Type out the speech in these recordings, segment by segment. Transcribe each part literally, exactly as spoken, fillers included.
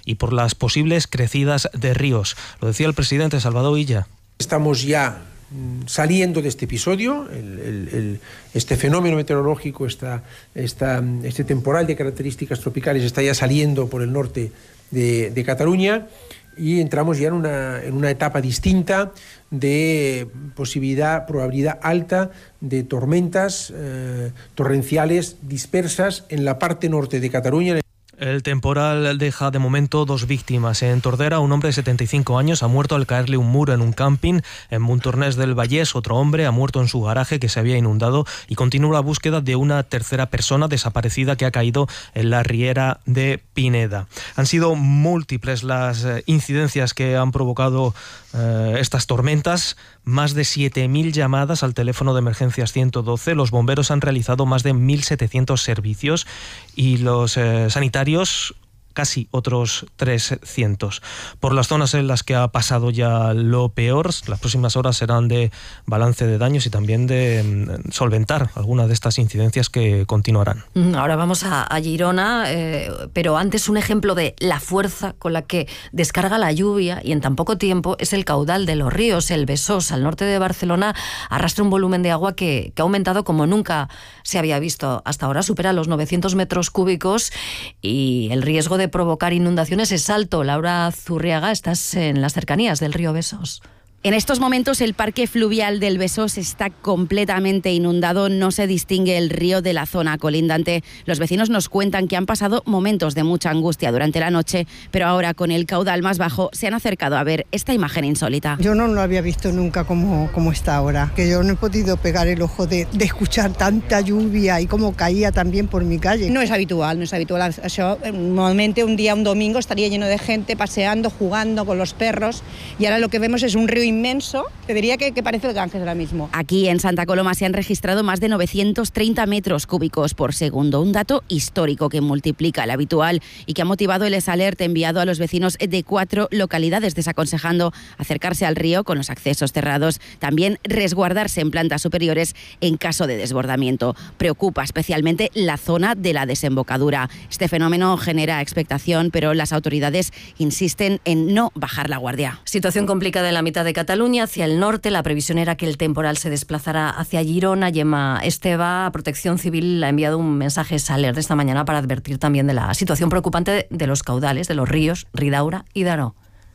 y por las posibles crecidas de ríos. Lo decía el presidente Salvador Illa. Estamos ya saliendo de este episodio, el, el, el, este fenómeno meteorológico, esta, esta, este temporal de características tropicales está ya saliendo por el norte de, de Cataluña, y entramos ya en una, en una etapa distinta de posibilidad, probabilidad alta de tormentas eh, torrenciales dispersas en la parte norte de Cataluña. El temporal deja de momento dos víctimas. En Tordera, un hombre de setenta y cinco años ha muerto al caerle un muro en un camping. En Montornès del Vallès, otro hombre ha muerto en su garaje que se había inundado, y continúa la búsqueda de una tercera persona desaparecida que ha caído en la riera de Pineda. Han sido múltiples las incidencias que han provocado eh, estas tormentas. Más de siete mil llamadas al teléfono de emergencias ciento doce. Los bomberos han realizado más de mil setecientos servicios y los eh, sanitarios casi otros trescientos. Por las zonas en las que ha pasado ya lo peor, las próximas horas serán de balance de daños y también de solventar algunas de estas incidencias que continuarán. Ahora vamos a, a Girona, eh, pero antes un ejemplo de la fuerza con la que descarga la lluvia y en tan poco tiempo es el caudal de los ríos. El Besós, al norte de Barcelona, arrastra un volumen de agua que, que ha aumentado como nunca se había visto hasta ahora. Supera los novecientos metros cúbicos y el riesgo de provocar inundaciones es alto. Laura Zurriaga, estás en las cercanías del río Besós. En estos momentos el parque fluvial del Besós está completamente inundado, no se distingue el río de la zona colindante. Los vecinos nos cuentan que han pasado momentos de mucha angustia durante la noche, pero ahora con el caudal más bajo se han acercado a ver esta imagen insólita. Yo no lo había visto nunca como, como está ahora, que yo no he podido pegar el ojo de, de escuchar tanta lluvia y cómo caía también por mi calle. No es habitual, no es habitual. Això, normalmente un día, un domingo, estaría lleno de gente paseando, jugando con los perros, y ahora lo que vemos es un río inmenso, te diría que, que parece el Ganges ahora mismo. Aquí en Santa Coloma se han registrado más de novecientos treinta metros cúbicos por segundo, un dato histórico que multiplica el habitual y que ha motivado el alert enviado a los vecinos de cuatro localidades, desaconsejando acercarse al río con los accesos cerrados, también resguardarse en plantas superiores en caso de desbordamiento. Preocupa especialmente la zona de la desembocadura. Este fenómeno genera expectación, pero las autoridades insisten en no bajar la guardia. Situación complicada en la mitad de Cataluña. Hacia el norte, la previsión era que el temporal se desplazara hacia Girona. Gemma Esteva, Protección Civil, ha enviado un mensaje alert esta mañana para advertir también de la situación preocupante de los caudales de los ríos Ridaura y Daró.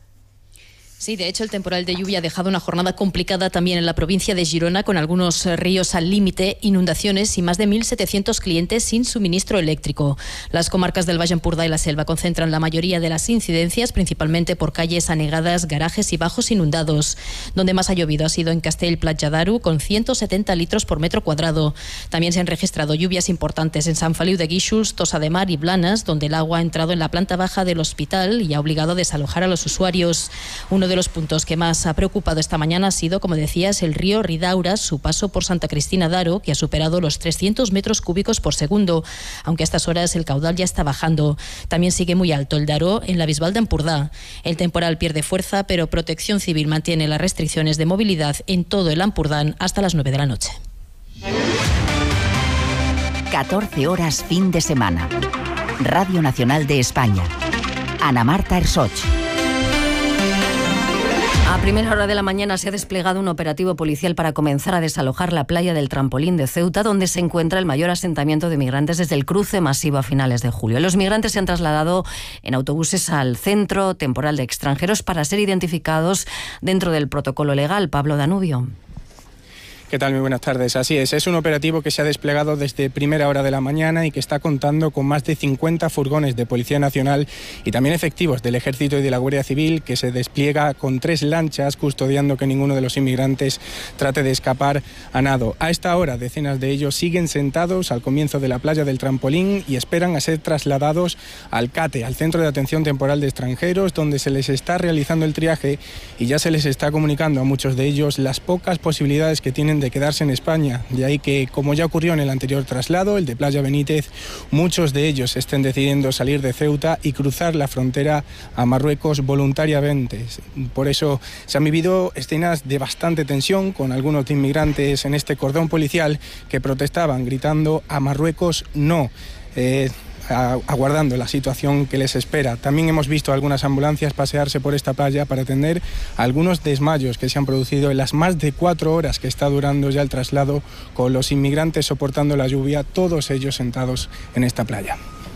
Sí, de hecho el temporal de lluvia ha dejado una jornada complicada también en la provincia de Girona, con algunos ríos al límite, inundaciones y más de mil setecientos clientes sin suministro eléctrico. Las comarcas del Baix Empordà y la Selva concentran la mayoría de las incidencias, principalmente por calles anegadas, garajes y bajos inundados. Donde más ha llovido ha sido en Castell-Platja d'Aro, con ciento setenta litros por metro cuadrado. También se han registrado lluvias importantes en Sant Feliu de Guíxols, Tossa de Mar y Blanes, donde el agua ha entrado en la planta baja del hospital y ha obligado a desalojar a los usuarios. Uno de los puntos que más ha preocupado esta mañana ha sido, como decías, el río Ridaura, su paso por Santa Cristina d'Aro, que ha superado los trescientos metros cúbicos por segundo, aunque a estas horas el caudal ya está bajando. También sigue muy alto el Daró en la Bisbal d'Empordà. El temporal pierde fuerza, pero Protección Civil mantiene las restricciones de movilidad en todo el Empordà hasta las nueve de la noche. catorce horas fin de semana. Radio Nacional de España. Ana Marta Ersoch. A primera hora de la mañana se ha desplegado un operativo policial para comenzar a desalojar la playa del Trampolín de Ceuta, donde se encuentra el mayor asentamiento de migrantes desde el cruce masivo a finales de julio. Los migrantes se han trasladado en autobuses al Centro Temporal de Extranjeros para ser identificados dentro del protocolo legal. Pablo Danubio. ¿Qué tal? Muy buenas tardes. Así es, es un operativo que se ha desplegado desde primera hora de la mañana y que está contando con más de cincuenta furgones de Policía Nacional y también efectivos del Ejército y de la Guardia Civil, que se despliega con tres lanchas custodiando que ninguno de los inmigrantes trate de escapar a nado. A esta hora, decenas de ellos siguen sentados al comienzo de la playa del Trampolín y esperan a ser trasladados al CATE, al Centro de Atención Temporal de Extranjeros, donde se les está realizando el triaje y ya se les está comunicando a muchos de ellos las pocas posibilidades que tienen de quedarse en España. De ahí que, como ya ocurrió en el anterior traslado, el de Playa Benítez, muchos de ellos estén decidiendo salir de Ceuta y cruzar la frontera a Marruecos voluntariamente. Por eso se han vivido escenas de bastante tensión con algunos inmigrantes en este cordón policial que protestaban gritando "a Marruecos no". Eh, aguardando la situación que les espera. También hemos visto algunas ambulancias pasearse por esta playa para atender a algunos desmayos que se han producido en las más de cuatro horas que está durando ya el traslado, con los inmigrantes soportando la lluvia, todos ellos sentados en esta playa.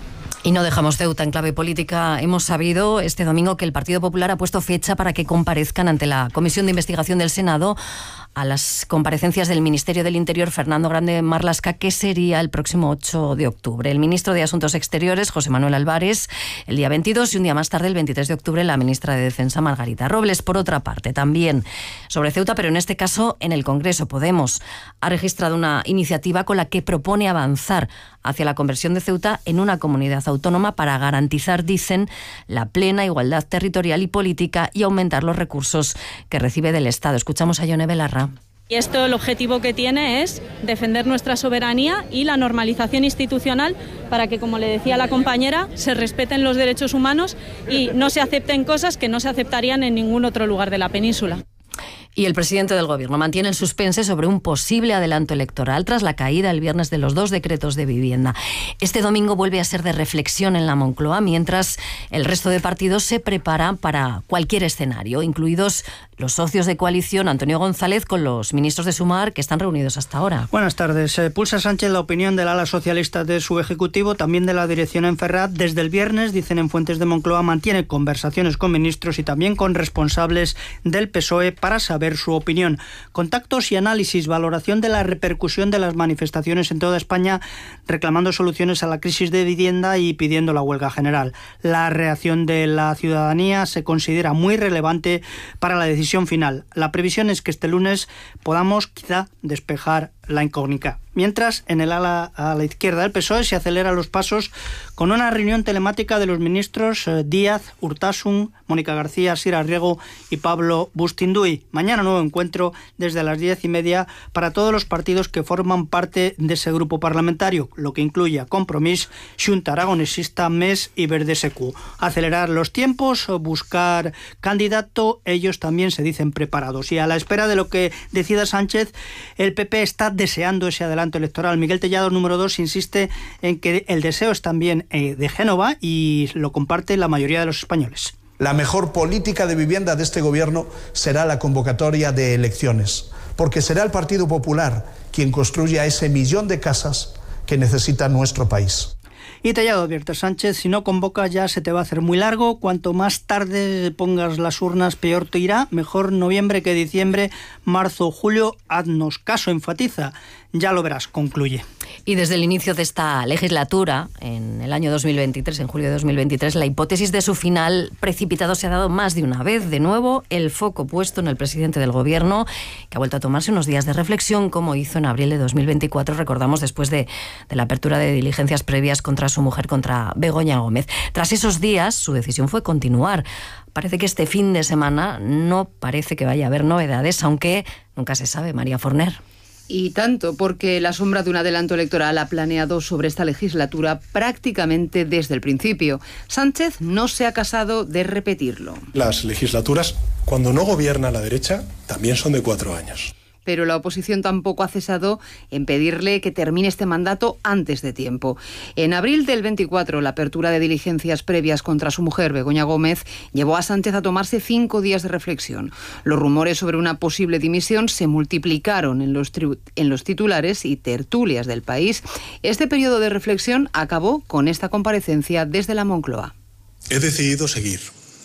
Y no dejamos Ceuta en clave política. Hemos sabido este domingo que el Partido Popular ha puesto fecha para que comparezcan ante la Comisión de Investigación del Senado a las comparecencias del Ministerio del Interior, Fernando Grande Marlaska, que sería el próximo ocho de octubre. El ministro de Asuntos Exteriores, José Manuel Álvarez, el día veintidós, y un día más tarde, el veintitrés de octubre, la ministra de Defensa, Margarita Robles. Por otra parte, también sobre Ceuta, pero en este caso en el Congreso, Podemos ha registrado una iniciativa con la que propone avanzar hacia la conversión de Ceuta en una comunidad autónoma para garantizar, dicen, la plena igualdad territorial y política y aumentar los recursos que recibe del Estado. Escuchamos a Yone Belarra. Y esto, el objetivo que tiene es defender nuestra soberanía y la normalización institucional para que, como le decía la compañera, se respeten los derechos humanos y no se acepten cosas que no se aceptarían en ningún otro lugar de la península. Y el presidente del Gobierno mantiene el suspense sobre un posible adelanto electoral tras la caída el viernes de los dos decretos de vivienda. Este domingo vuelve a ser de reflexión en la Moncloa, mientras el resto de partidos se preparan para cualquier escenario, incluidos los socios de coalición, Antonio González, con los ministros de Sumar, que están reunidos hasta ahora. Buenas tardes. Eh, pulsa Sánchez la opinión del ala socialista de su ejecutivo, también de la dirección en Ferraz. Desde el viernes, dicen en fuentes de Moncloa, mantiene conversaciones con ministros y también con responsables del P S O E para saber su opinión. Contactos y análisis, valoración de la repercusión de las manifestaciones en toda España, reclamando soluciones a la crisis de vivienda y pidiendo la huelga general. La reacción de la ciudadanía se considera muy relevante para la decisión final. La previsión es que este lunes podamos quizá despejar la incógnita. Mientras, en el ala a la izquierda del P S O E se aceleran los pasos con una reunión telemática de los ministros eh, Díaz, Urtasun, Mónica García, Sira Riego y Pablo Bustinduy. Mañana nuevo encuentro desde las diez y media para todos los partidos que forman parte de ese grupo parlamentario, lo que incluye a Compromís, Xunta Aragonesista, M E S y Verde Secu. Acelerar los tiempos, buscar candidato, ellos también se dicen preparados. Y a la espera de lo que decida Sánchez, el P P está deseando ese adelanto electoral. Miguel Tellado, número dos, insiste en que el deseo es también eh, de Génova y lo comparte la mayoría de los españoles. La mejor política de vivienda de este gobierno será la convocatoria de elecciones, porque será el Partido Popular quien construya ese millón de casas que necesita nuestro país. Y Tellado advierte Sánchez, si no convoca ya se te va a hacer muy largo, cuanto más tarde pongas las urnas peor te irá, mejor noviembre que diciembre, marzo o julio, haznos caso, enfatiza. Ya lo verás, concluye. Y desde el inicio de esta legislatura, en el año dos mil veintitrés, en julio de dos mil veintitrés, la hipótesis de su final precipitado se ha dado más de una vez. De nuevo, el foco puesto en el presidente del Gobierno, que ha vuelto a tomarse unos días de reflexión, como hizo en abril de dos mil veinticuatro, recordamos, después de, de la apertura de diligencias previas contra su mujer, contra Begoña Gómez. Tras esos días, su decisión fue continuar. Parece que este fin de semana no parece que vaya a haber novedades, aunque nunca se sabe, María Forner. Y tanto, porque la sombra de un adelanto electoral ha planeado sobre esta legislatura prácticamente desde el principio. Sánchez no se ha casado de repetirlo. Las legislaturas, cuando no gobierna la derecha, también son de cuatro años. Pero la oposición tampoco ha cesado en pedirle que termine este mandato antes de tiempo. En abril del veinticuatro, la apertura de diligencias previas contra su mujer, Begoña Gómez, llevó a Sánchez a tomarse cinco días de reflexión. Los rumores sobre una posible dimisión se multiplicaron en los, tri- en los titulares y tertulias del país. Este periodo de reflexión acabó con esta comparecencia desde la Moncloa. He decidido seguir.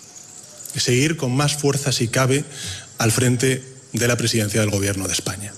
Seguir con más fuerza, si cabe, al frente de la presidencia del Gobierno de España.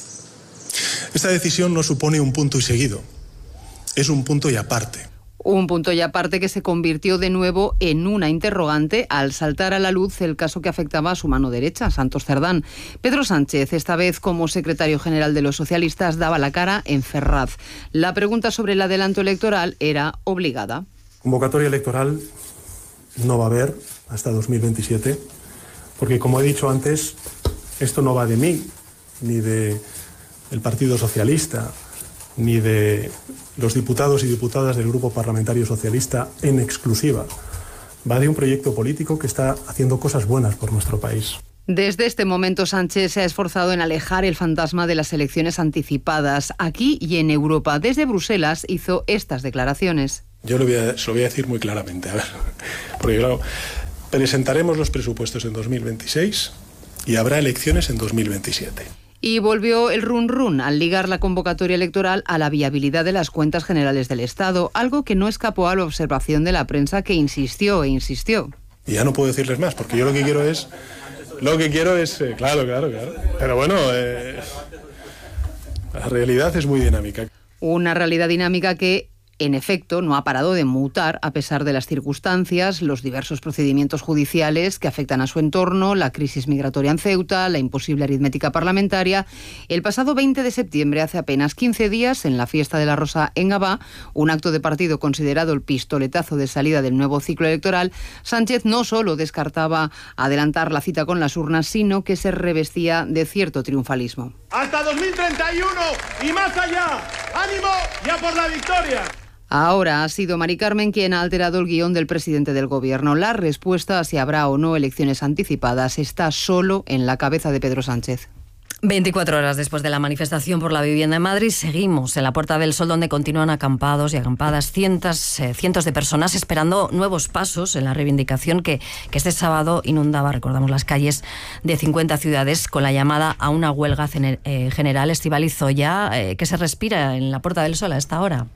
Esta decisión no supone un punto y seguido, es un punto y aparte. Un punto y aparte que se convirtió de nuevo en una interrogante al saltar a la luz el caso que afectaba a su mano derecha, Santos Cerdán. Pedro Sánchez, esta vez como secretario general de los socialistas, daba la cara en Ferraz. La pregunta sobre el adelanto electoral era obligada. Convocatoria electoral no va a haber hasta dos mil veintisiete, porque como he dicho antes, esto no va de mí, ni de el Partido Socialista, ni de los diputados y diputadas del Grupo Parlamentario Socialista en exclusiva. Va de un proyecto político que está haciendo cosas buenas por nuestro país. Desde este momento, Sánchez se ha esforzado en alejar el fantasma de las elecciones anticipadas aquí y en Europa. Desde Bruselas hizo estas declaraciones. Yo lo voy a, se lo voy a decir muy claramente, a ver, porque claro, presentaremos los presupuestos en dos mil veintiséis y habrá elecciones en dos mil veintisiete. Y volvió el run run al ligar la convocatoria electoral a la viabilidad de las cuentas generales del Estado, algo que no escapó a la observación de la prensa, que insistió e insistió. Y ya no puedo decirles más, porque yo lo que quiero es, lo que quiero es, eh, claro, claro, claro, pero bueno, eh, la realidad es muy dinámica. Una realidad dinámica que, en efecto, no ha parado de mutar a pesar de las circunstancias, los diversos procedimientos judiciales que afectan a su entorno, la crisis migratoria en Ceuta, la imposible aritmética parlamentaria. El pasado veinte de septiembre, hace apenas quince días, en la Fiesta de la Rosa en Gabá, un acto de partido considerado el pistoletazo de salida del nuevo ciclo electoral, Sánchez no solo descartaba adelantar la cita con las urnas, sino que se revestía de cierto triunfalismo. ¡Hasta dos mil treinta y uno y más allá! ¡Ánimo! ¡Ya por la victoria! Ahora ha sido Mari Carmen quien ha alterado el guión del presidente del Gobierno. La respuesta a si habrá o no elecciones anticipadas está solo en la cabeza de Pedro Sánchez. veinticuatro horas después de la manifestación por la vivienda en Madrid, seguimos en la Puerta del Sol, donde continúan acampados y acampadas cientos, eh, cientos de personas esperando nuevos pasos en la reivindicación que, que este sábado inundaba, recordamos, las calles de cincuenta ciudades con la llamada a una huelga gener, eh, general. Estíbaliz Zoya, eh, que se respira en la Puerta del Sol a esta hora.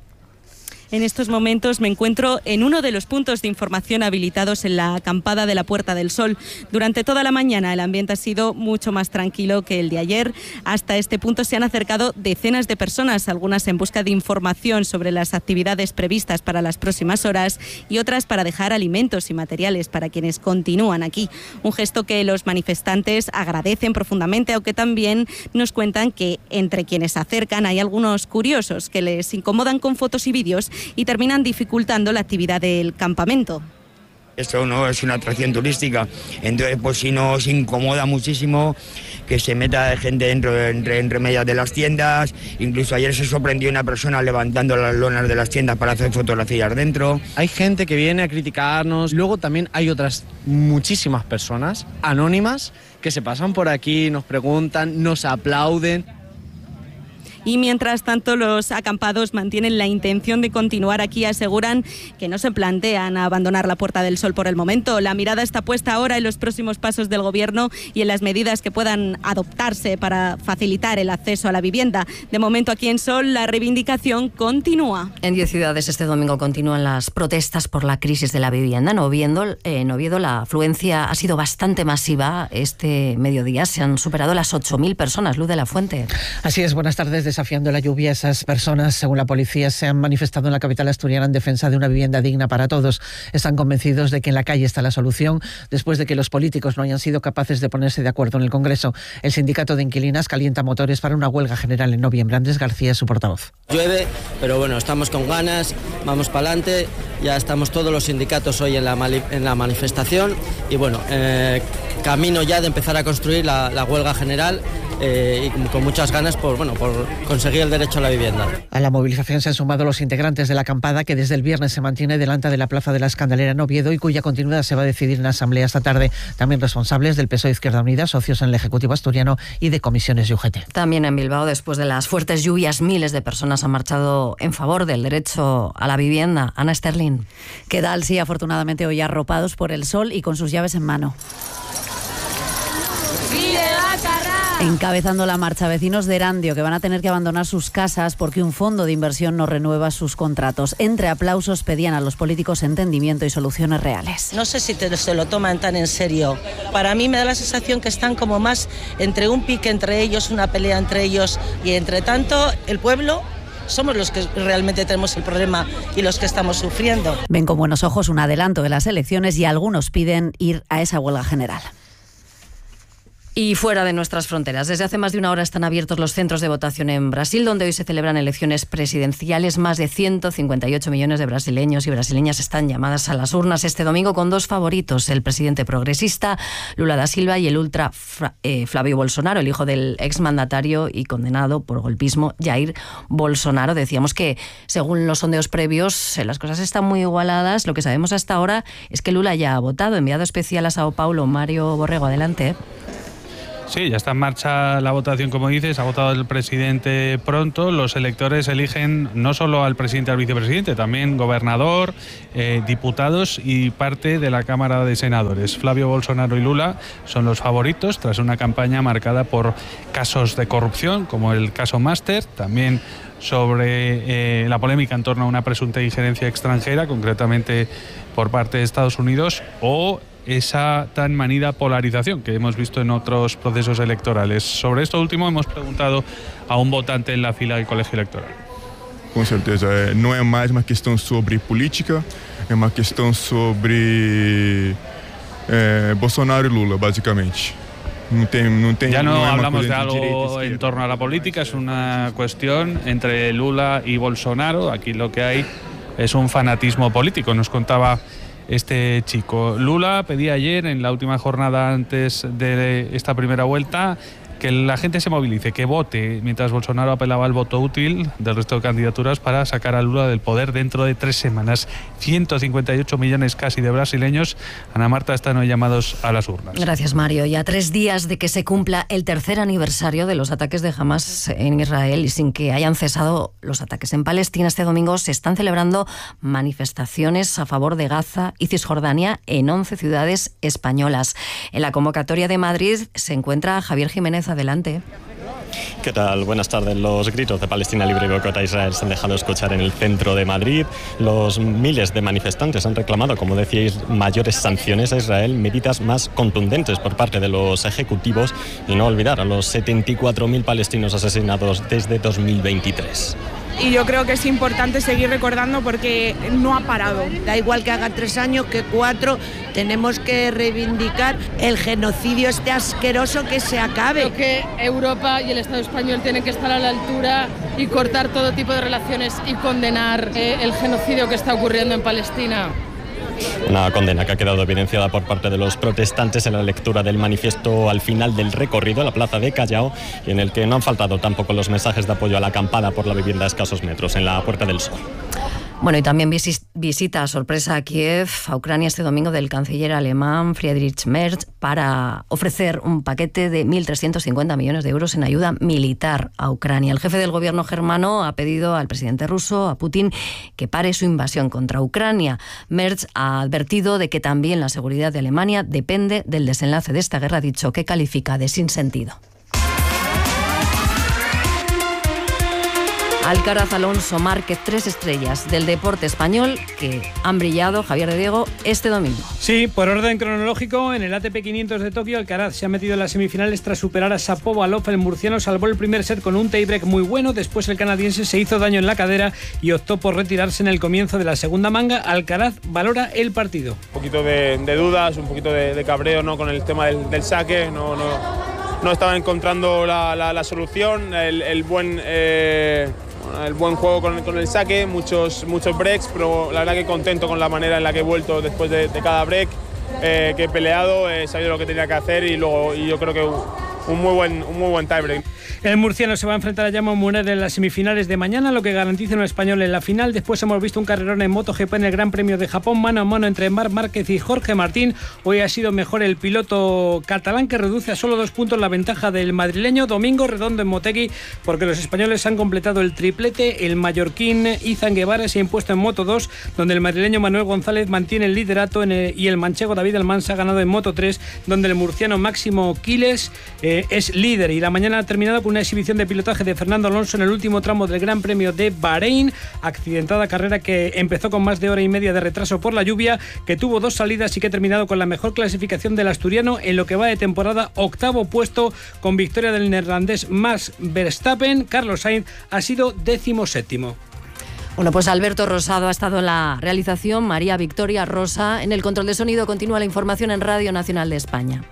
En estos momentos me encuentro en uno de los puntos de información habilitados en la acampada de la Puerta del Sol. Durante toda la mañana el ambiente ha sido mucho más tranquilo que el de ayer. Hasta este punto se han acercado decenas de personas, algunas en busca de información sobre las actividades previstas para las próximas horas y otras para dejar alimentos y materiales para quienes continúan aquí. Un gesto que los manifestantes agradecen profundamente, aunque también nos cuentan que entre quienes se acercan hay algunos curiosos que les incomodan con fotos y vídeos y terminan dificultando la actividad del campamento. Esto no es una atracción turística, entonces pues si nos incomoda muchísimo que se meta gente dentro, entre, entre medias de las tiendas. Incluso ayer se sorprendió una persona levantando las lonas de las tiendas para hacer fotografías dentro. Hay gente que viene a criticarnos, luego también hay otras muchísimas personas anónimas que se pasan por aquí, nos preguntan, nos aplauden. Y mientras tanto, los acampados mantienen la intención de continuar aquí. Aseguran que no se plantean abandonar la Puerta del Sol por el momento. La mirada está puesta ahora en los próximos pasos del Gobierno y en las medidas que puedan adoptarse para facilitar el acceso a la vivienda. De momento, aquí en Sol, la reivindicación continúa. En diez ciudades este domingo continúan las protestas por la crisis de la vivienda. En Oviedo, eh, en Oviedo la afluencia ha sido bastante masiva. Este mediodía se han superado las ocho mil personas. Luz de la Fuente. Así es, buenas tardes. Desafiando la lluvia, esas personas, según la policía, se han manifestado en la capital asturiana en defensa de una vivienda digna para todos. Están convencidos de que en la calle está la solución, después de que los políticos no hayan sido capaces de ponerse de acuerdo en el Congreso. El sindicato de inquilinas calienta motores para una huelga general en noviembre. Andrés García es su portavoz. Llueve, pero bueno, estamos con ganas, vamos para adelante. Ya estamos todos los sindicatos hoy en la, en la manifestación y bueno, eh, camino ya de empezar a construir la, la huelga general. Eh, y con muchas ganas por, bueno, por conseguir el derecho a la vivienda. A la movilización se han sumado los integrantes de la acampada que desde el viernes se mantiene delante de la Plaza de la Escandalera en Oviedo y cuya continuidad se va a decidir en asamblea esta tarde. También responsables del P S O E Izquierda Unida, socios en el Ejecutivo asturiano y de comisiones y U G T. También en Bilbao, después de las fuertes lluvias, miles de personas han marchado en favor del derecho a la vivienda. Ana Sterling. ¿Qué tal? Sí, afortunadamente hoy arropados por el sol y con sus llaves en mano. Encabezando la marcha, vecinos de Erandio que van a tener que abandonar sus casas porque un fondo de inversión no renueva sus contratos. Entre aplausos pedían a los políticos entendimiento y soluciones reales. No sé si te, se lo toman tan en serio. Para mí me da la sensación que están como más entre un pique entre ellos, una pelea entre ellos y entre tanto el pueblo somos los que realmente tenemos el problema y los que estamos sufriendo. Ven con buenos ojos un adelanto de las elecciones y algunos piden ir a esa huelga general. Y fuera de nuestras fronteras, desde hace más de una hora están abiertos los centros de votación en Brasil, donde hoy se celebran elecciones presidenciales. Más de ciento cincuenta y ocho millones de brasileños y brasileñas están llamadas a las urnas este domingo con dos favoritos, el presidente progresista Lula da Silva y el ultra eh, Flavio Bolsonaro, el hijo del exmandatario y condenado por golpismo Jair Bolsonaro. Decíamos que, según los sondeos previos, las cosas están muy igualadas. Lo que sabemos hasta ahora es que Lula ya ha votado. Enviado especial a Sao Paulo, Mario Borrego, adelante. Sí, ya está en marcha la votación, como dices, ha votado el presidente pronto. Los electores eligen no solo al presidente y al vicepresidente, también gobernador, eh, diputados y parte de la Cámara de Senadores. Flavio Bolsonaro y Lula son los favoritos tras una campaña marcada por casos de corrupción, como el caso Master, también sobre eh, la polémica en torno a una presunta injerencia extranjera, concretamente por parte de Estados Unidos, o esa tan manida polarización que hemos visto en otros procesos electorales. Sobre esto último hemos preguntado a un votante en la fila del colegio electoral. Com certeza, não é mais uma questão sobre política, é uma questão sobre é, Bolsonaro e Lula, basicamente. No tem, no tem, ya no, no hablamos de algo en torno a la política, es una cuestión entre Lula y Bolsonaro. Aquí lo que hay es un fanatismo político, nos contaba este chico. Lula pedía ayer, en la última jornada antes de esta primera vuelta, que la gente se movilice, que vote, mientras Bolsonaro apelaba al voto útil del resto de candidaturas para sacar a Lula del poder dentro de tres semanas. ciento cincuenta y ocho millones casi de brasileños, Ana Marta, están hoy llamados a las urnas. Gracias, Mario. Y a tres días de que se cumpla el tercer aniversario de los ataques de Hamas en Israel y sin que hayan cesado los ataques en Palestina, este domingo se están celebrando manifestaciones a favor de Gaza y Cisjordania en once ciudades españolas. En la convocatoria de Madrid se encuentra Javier Jiménez. Adelante. ¿Qué tal? Buenas tardes. Los gritos de Palestina libre y boicot a Israel se han dejado escuchar en el centro de Madrid. Los miles de manifestantes han reclamado, como decíais, mayores sanciones a Israel, medidas más contundentes por parte de los ejecutivos y no olvidar a los setenta y cuatro mil palestinos asesinados desde dos mil veintitrés. Y yo creo que es importante seguir recordando porque no ha parado. Da igual que haga tres años que cuatro, tenemos que reivindicar el genocidio este asqueroso, que se acabe. Creo que Europa y el Estado español tienen que estar a la altura y cortar todo tipo de relaciones y condenar eh, el genocidio que está ocurriendo en Palestina. Una condena que ha quedado evidenciada por parte de los protestantes en la lectura del manifiesto al final del recorrido a la plaza de Callao, y en el que no han faltado tampoco los mensajes de apoyo a la acampada por la vivienda a escasos metros en la Puerta del Sol. Bueno, y también visita sorpresa a Kiev, a Ucrania, este domingo del canciller alemán Friedrich Merz para ofrecer un paquete de mil trescientos cincuenta millones de euros en ayuda militar a Ucrania. El jefe del gobierno germano ha pedido al presidente ruso, a Putin, que pare su invasión contra Ucrania. Merz ha advertido de que también la seguridad de Alemania depende del desenlace de esta guerra, dicho que califica de sinsentido. Alcaraz, Alonso, Márquez, tres estrellas del deporte español que han brillado, Javier de Diego, este domingo. Sí, por orden cronológico, en el A T P quinientos de Tokio, Alcaraz se ha metido en las semifinales tras superar a Shapovalov. El murciano salvó el primer set con un tiebreak muy bueno, después el canadiense se hizo daño en la cadera y optó por retirarse en el comienzo de la segunda manga. Alcaraz valora el partido. Un poquito de, de dudas, un poquito de, de cabreo, ¿no?, con el tema del, del saque, no, no, no estaba encontrando la, la, la solución, el, el buen... Eh... el buen juego con, con el saque, muchos, muchos breaks, pero la verdad que contento con la manera en la que he vuelto después de, de cada break, eh, que he peleado, he sabido lo que tenía que hacer y, luego, y yo creo que un muy buen, un muy buen tiebreak. El murciano se va a enfrentar a Jaume Muner en las semifinales de mañana, lo que garantiza un español en la final. Después hemos visto un carrerón en MotoGP en el Gran Premio de Japón, mano a mano entre Marc Márquez y Jorge Martín. Hoy ha sido mejor el piloto catalán, que reduce a solo dos puntos la ventaja del madrileño. Domingo redondo en Motegi, porque los españoles han completado el triplete. El mallorquín Izan Guevara se ha impuesto en Moto dos, donde el madrileño Manuel González mantiene el liderato, en el, y el manchego David Almansa ha ganado en Moto tres, donde el murciano Máximo Quiles eh, es líder. Y la mañana ha terminado con una exhibición de pilotaje de Fernando Alonso en el último tramo del Gran Premio de Bahrein, accidentada carrera que empezó con más de hora y media de retraso por la lluvia, que tuvo dos salidas y que ha terminado con la mejor clasificación del asturiano en lo que va de temporada, octavo puesto, con victoria del neerlandés Max Verstappen. Carlos Sainz ha sido décimo séptimo. Bueno, pues Alberto Rosado ha estado en la realización, María Victoria Rosa en el control de sonido. Continúa la información en Radio Nacional de España.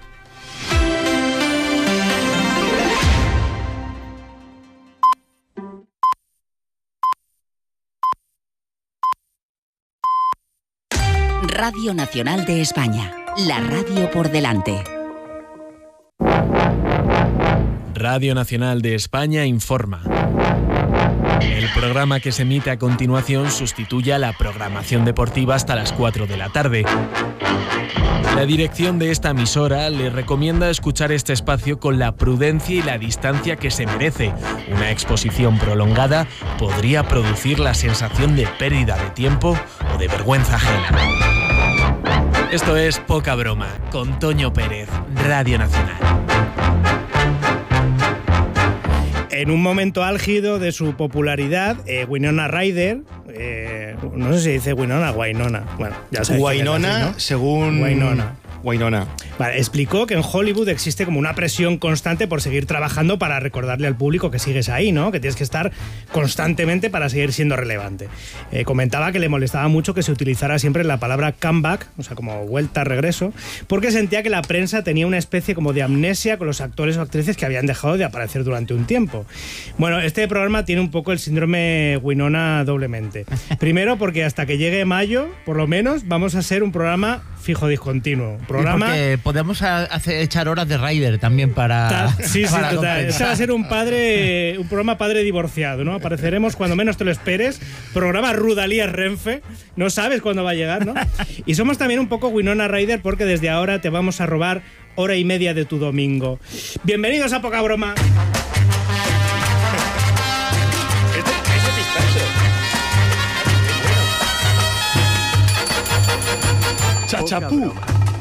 Radio Nacional de España, la radio por delante. Radio Nacional de España informa. El programa que se emite a continuación sustituye a la programación deportiva hasta las cuatro de la tarde. La dirección de esta emisora le recomienda escuchar este espacio con la prudencia y la distancia que se merece. Una exposición prolongada podría producir la sensación de pérdida de tiempo o de vergüenza ajena. Esto es Poca Broma, con Toño Pérez, Radio Nacional. En un momento álgido de su popularidad, eh, Winona Ryder, eh, no sé si dice Winona o Wynonna, bueno, ya sabéis. Wynonna, así, ¿no? según... Wynonna. Wynonna. Vale, explicó que en Hollywood existe como una presión constante por seguir trabajando para recordarle al público que sigues ahí, ¿no? Que tienes que estar constantemente para seguir siendo relevante. Eh, comentaba que le molestaba mucho que se utilizara siempre la palabra comeback, o sea, como vuelta, regreso, porque sentía que la prensa tenía una especie como de amnesia con los actores o actrices que habían dejado de aparecer durante un tiempo. Bueno, este programa tiene un poco el síndrome Winona doblemente. Primero porque hasta que llegue mayo, por lo menos, vamos a ser un programa fijo discontinuo. Programa... Porque podemos hacer, echar horas de Ryder también para... Sí, sí, para total. Este va a ser un padre, un programa padre divorciado, ¿no? Apareceremos cuando menos te lo esperes. Programa Rudalías Renfe. No sabes cuándo va a llegar, ¿no? Y somos también un poco Winona Ryder porque desde ahora te vamos a robar hora y media de tu domingo. Bienvenidos a Poca Broma. Chachapú.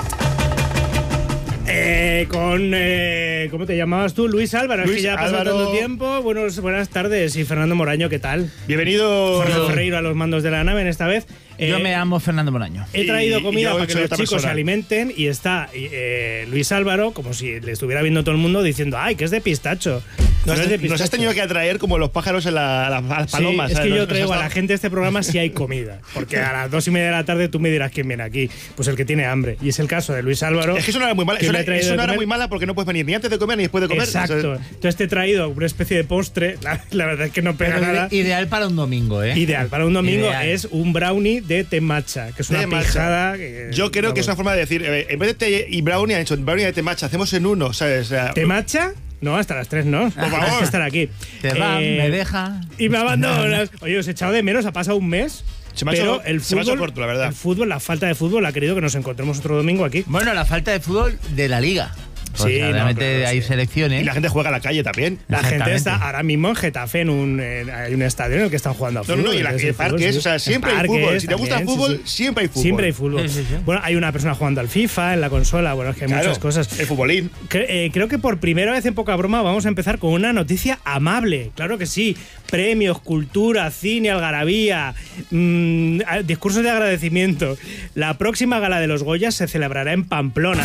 Eh, con, eh, ¿cómo te llamabas tú? Luis Álvaro. Luis es que ya ha pasado Álvaro. tanto tiempo. Buenos, buenas tardes. Y Fernando Moraño, ¿qué tal? Bienvenido. Fernando Ferreiro a los mandos de la nave en esta vez. Eh, Yo me llamo Fernando Moraño. He traído Y- comida y yo para he que hecho los otra chicos persona. se alimenten y está eh, Luis Álvaro, como si le estuviera viendo todo el mundo, diciendo ¡ay, que es de pistacho! No Nos, es de nos pistacho. has tenido que atraer como los pájaros en la, a las, a las Sí, palomas. es ¿sabes? que yo Nos- traigo nos a has la gente de este programa si hay comida. Porque a las dos y media de la tarde tú me dirás quién viene aquí. Pues el que tiene hambre. Y es el caso de Luis Álvaro. Es que eso no era muy mala. que Eso, me ha era- traído eso de no era comer. muy mala porque no puedes venir ni antes de comer ni después de comer. Exacto. O sea, Entonces te he traído una especie de postre. La, la verdad es que no pega Pero nada. ideal para un domingo, ¿eh? Ideal para un domingo Ideal. es un brownie de té matcha, que es una té matcha. pijada. Que, Yo creo que es una forma de decir, eh, en vez de té y brownie, han hecho brownie de té matcha, hacemos en uno, ¿sabes? O sea, ¿Té matcha? No, hasta las tres no. Por favor. Tienes que estar aquí. Te va, Eh, me deja. Y me abandonas. Oye, os he echado de menos, ha pasado un mes. Se me ha pero hecho- el se me ha hecho fútbol, corto, la verdad. el fútbol, la falta de fútbol ha querido que nos encontremos otro domingo aquí. Bueno, la falta de fútbol de la liga. Sí, Porque no, realmente claro, hay sí. selecciones. y la gente juega a la calle también. La gente Exactamente. está ahora mismo en Getafe, en un, en- hay un estadio en el que están jugando a No, fútbol. no, y en la- entonces y en el fútbol, parques, sí. o sea, En siempre hay fútbol. parques Si te gusta el también, fútbol, siempre hay fútbol. Siempre hay fútbol. Sí, sí, sí. Bueno, hay una persona jugando al FIFA en la consola, bueno, es que hay Claro, muchas cosas. el futbolín. Cre- eh, creo que por primera vez en Poca Broma vamos a empezar con una noticia amable. Claro que sí. Premios, cultura, cine, algarabía, mmm, a- discursos de agradecimiento. La próxima gala de los Goyas se celebrará en Pamplona.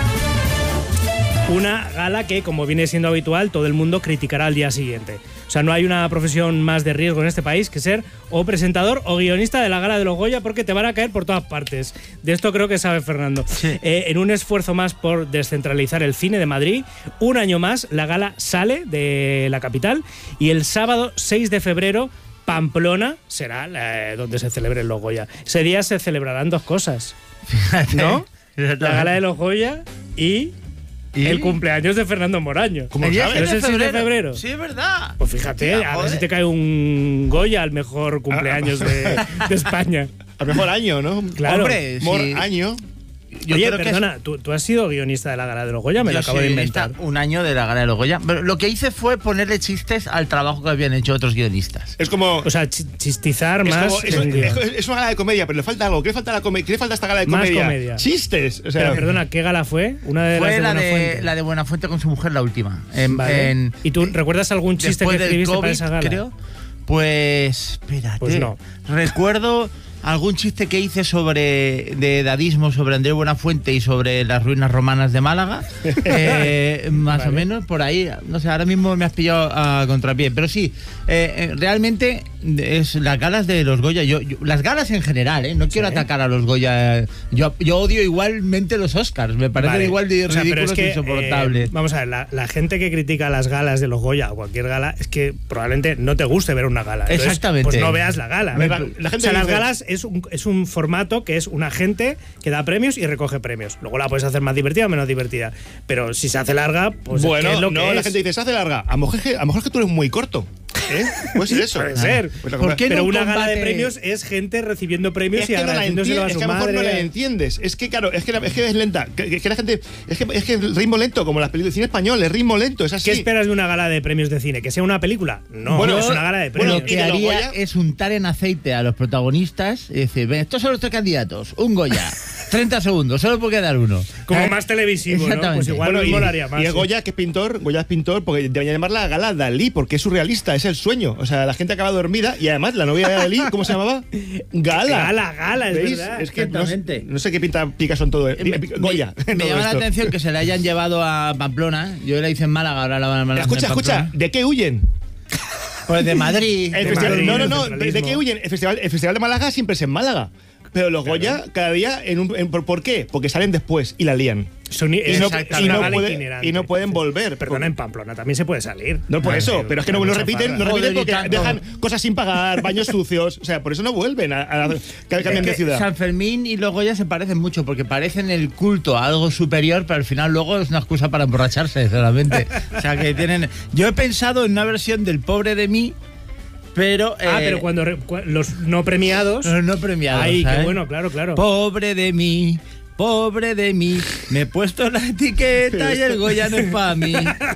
Una gala que, como viene siendo habitual, todo el mundo criticará al día siguiente. O sea, no hay una profesión más de riesgo en este país que ser o presentador o guionista de la gala de los Goya porque te van a caer por todas partes. De esto creo que sabe Fernando. Eh, en un esfuerzo más por descentralizar el cine de Madrid, un año más la gala sale de la capital y el sábado seis de febrero Pamplona será la- donde se celebren los Goya. Ese día se celebrarán dos cosas, ¿no? La gala de los Goya y... ¿Y? el cumpleaños de Fernando Moraño. ¿Cómo El lo día sabes? ¿No es el seis de febrero? Sí, es verdad. Pues fíjate, Hostia, a ver joder. si te cae un Goya al mejor cumpleaños de, de España. Al mejor año, ¿no? Claro. Hombre, Mor sí. año. Yo Oye, creo que perdona, ¿tú, tú has sido guionista de la gala de los Goya, me Yo lo acabo soy de guionista inventar. un año de la gala de los Goya. Pero lo que hice fue ponerle chistes al trabajo que habían hecho otros guionistas. Es como. O sea, chi- chistizar Es, más. como- es- en guión. es- es una gala de comedia, pero le falta algo. ¿Qué le falta a la comedia? ¿Qué le falta a esta gala de Más comedia? comedia. Chistes. O sea, Pero perdona, ¿qué gala fue? Una de Fue las de la de, Buenafuente. la de Buenafuente con su mujer, la última. En, Vale. en- ¿Y tú recuerdas algún chiste que después del escribiste COVID, para esa gala? creo. Pues, espérate. Pues no. Recuerdo algún chiste que hice sobre de dadismo sobre Andrés Buenafuente y sobre las ruinas romanas de Málaga. Eh, más Vale. o menos por ahí. No sé, ahora mismo me has pillado a contrapié. Pero sí, eh, eh, realmente es las galas de los Goya. Yo, yo- las galas en general, ¿eh? No quiero Sí. atacar a los Goya. Yo, yo odio igualmente los Oscars. Me parecen Vale. igual de O sea, pero ridículos es que, e insoportables. eh, vamos a ver, la, la gente que critica las galas de los Goya o cualquier gala es que probablemente no te guste ver una gala. Entonces, Exactamente. Pues no veas la gala. Me- La, la la gente o sea, las dice- galas es un, es un formato que es una gente que da premios y recoge premios. Luego la puedes hacer más divertida o menos divertida. Pero si se hace larga, pues bueno, es lo no, que la es. gente dice, se hace larga. A lo mejor es que, a lo mejor es que tú eres muy corto. ¿Eh? Puede ser eso. Puede ser. Pues ¿Por qué Pero no una combate... gala de premios es gente recibiendo premios es y que agradeciéndoselo no a su es que a lo mejor madre. no la entiendes. Es que, claro, es que, la, es que es lenta. Que, es que la gente. Es que, es que el ritmo lento, como las películas de cine español, el ritmo lento, es así. ¿Qué esperas de una gala de premios de cine? ¿Que sea una película? No, Bueno, es una gala de premios. Lo que haría es untar en aceite a los protagonistas y decir, ven, estos son los tres candidatos, un Goya, treinta segundos, solo puede dar uno. Como ¿Eh? más televisivo, ¿no? Pues igual bueno, me y, molaría más. y el sí. Goya, que es pintor, Goya es pintor, porque debería llamarla Gala Dalí, porque es surrealista, es el sueño. O sea, la gente acaba dormida y además la novia de Dalí, ¿cómo se llamaba? Gala. Gala, Gala, es ¿Veis? verdad. Es que no, no sé qué pinta Picasso en todo. Eh, Goya. Me, me todo llama esto. la atención que se la hayan llevado a Pamplona. Yo la hice en Málaga, ahora la van a Málaga. Escucha, escucha, ¿de qué huyen? Pues de Madrid. El de festival, Madrid, no, no, el no. ¿De, centralismo. de qué huyen? El festival, el festival de Málaga siempre es en Málaga. Pero los Goya, cada día, en un, en, ¿por, ¿por qué? Porque salen después y la lían. Son, y, no, exacto, y, no gala puede- itinerante. y no pueden volver. Perdona, en Pamplona también se puede salir. No por Ah, eso, pero es que no lo mucha repiten, farra. no repiten Joder, y porque tanto. dejan cosas sin pagar, baños sucios. O sea, por eso no vuelven a, a, a que cambian de Es que ciudad. San Fermín y los Goya se parecen mucho porque parecen el culto a algo superior, pero al final luego es una excusa para emborracharse solamente. O sea que tienen. Yo he pensado en una versión del Pobre de mí, pero. Ah, eh, pero cuando re- cu- los no premiados. Los no premiados. Ay, qué ¿sabes? bueno, claro, claro. Pobre de mí. Pobre de mí, me he puesto la etiqueta y el Goya no es para mí.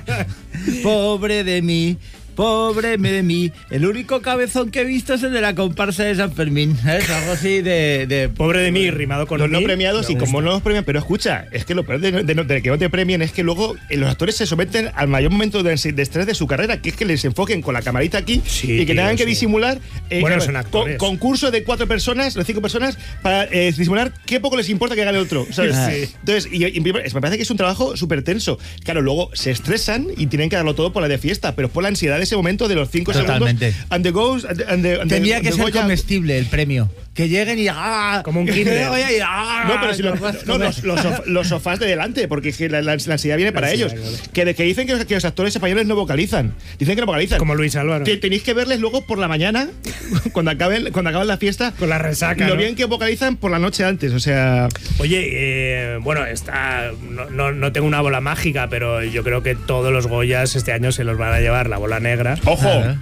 Pobre de mí, pobre de mí. El único cabezón que he visto es el de la comparsa de San Fermín. Es algo así de, de. Pobre de mí, rimado con Los no mí, premiados, me y gusta. como no los premian, pero escucha, es que lo peor de, de- de que no te premien es que luego eh, los actores se someten al mayor momento de, de estrés de su carrera, que es que les enfoquen con la camarita aquí Sí, y que tío, tengan que sí. disimular eh, Bueno, claro, son actores. con- concurso de cuatro personas, de cinco personas, para eh, disimular qué poco les importa que gane otro, ¿sabes? Sí. Entonces, y, y me parece que es un trabajo súper tenso. Claro, luego se estresan y tienen que darlo todo por la de fiesta, pero es por la ansiedad de ese momento de los cinco Totalmente. segundos. And the goes, and the- and the- and the- Tendría que the ser Goya- comestible el premio. Que lleguen y. ¡ah! Como un kinder. Oye, y, ¡ah! No, pero si lo- lo puedes no, comer. los, los, sof- los sofás de delante, porque es que la, la- la ansiedad viene para La ellos. ansiedad, claro. Que, de, que dicen que los, que los actores españoles no vocalizan. Dicen que no vocalizan. Como Luis Álvaro. Te- Tenéis que verles luego por la mañana, cuando acaben, cuando acaben la fiesta. Con la resaca, Lo ¿no? bien que vocalizan por la noche antes, o sea. Oye, eh, bueno, está, no, no, no tengo una bola mágica, pero yo creo que todos los Goyas este año se los van a llevar la bola negra. ¡Ojo! Ah,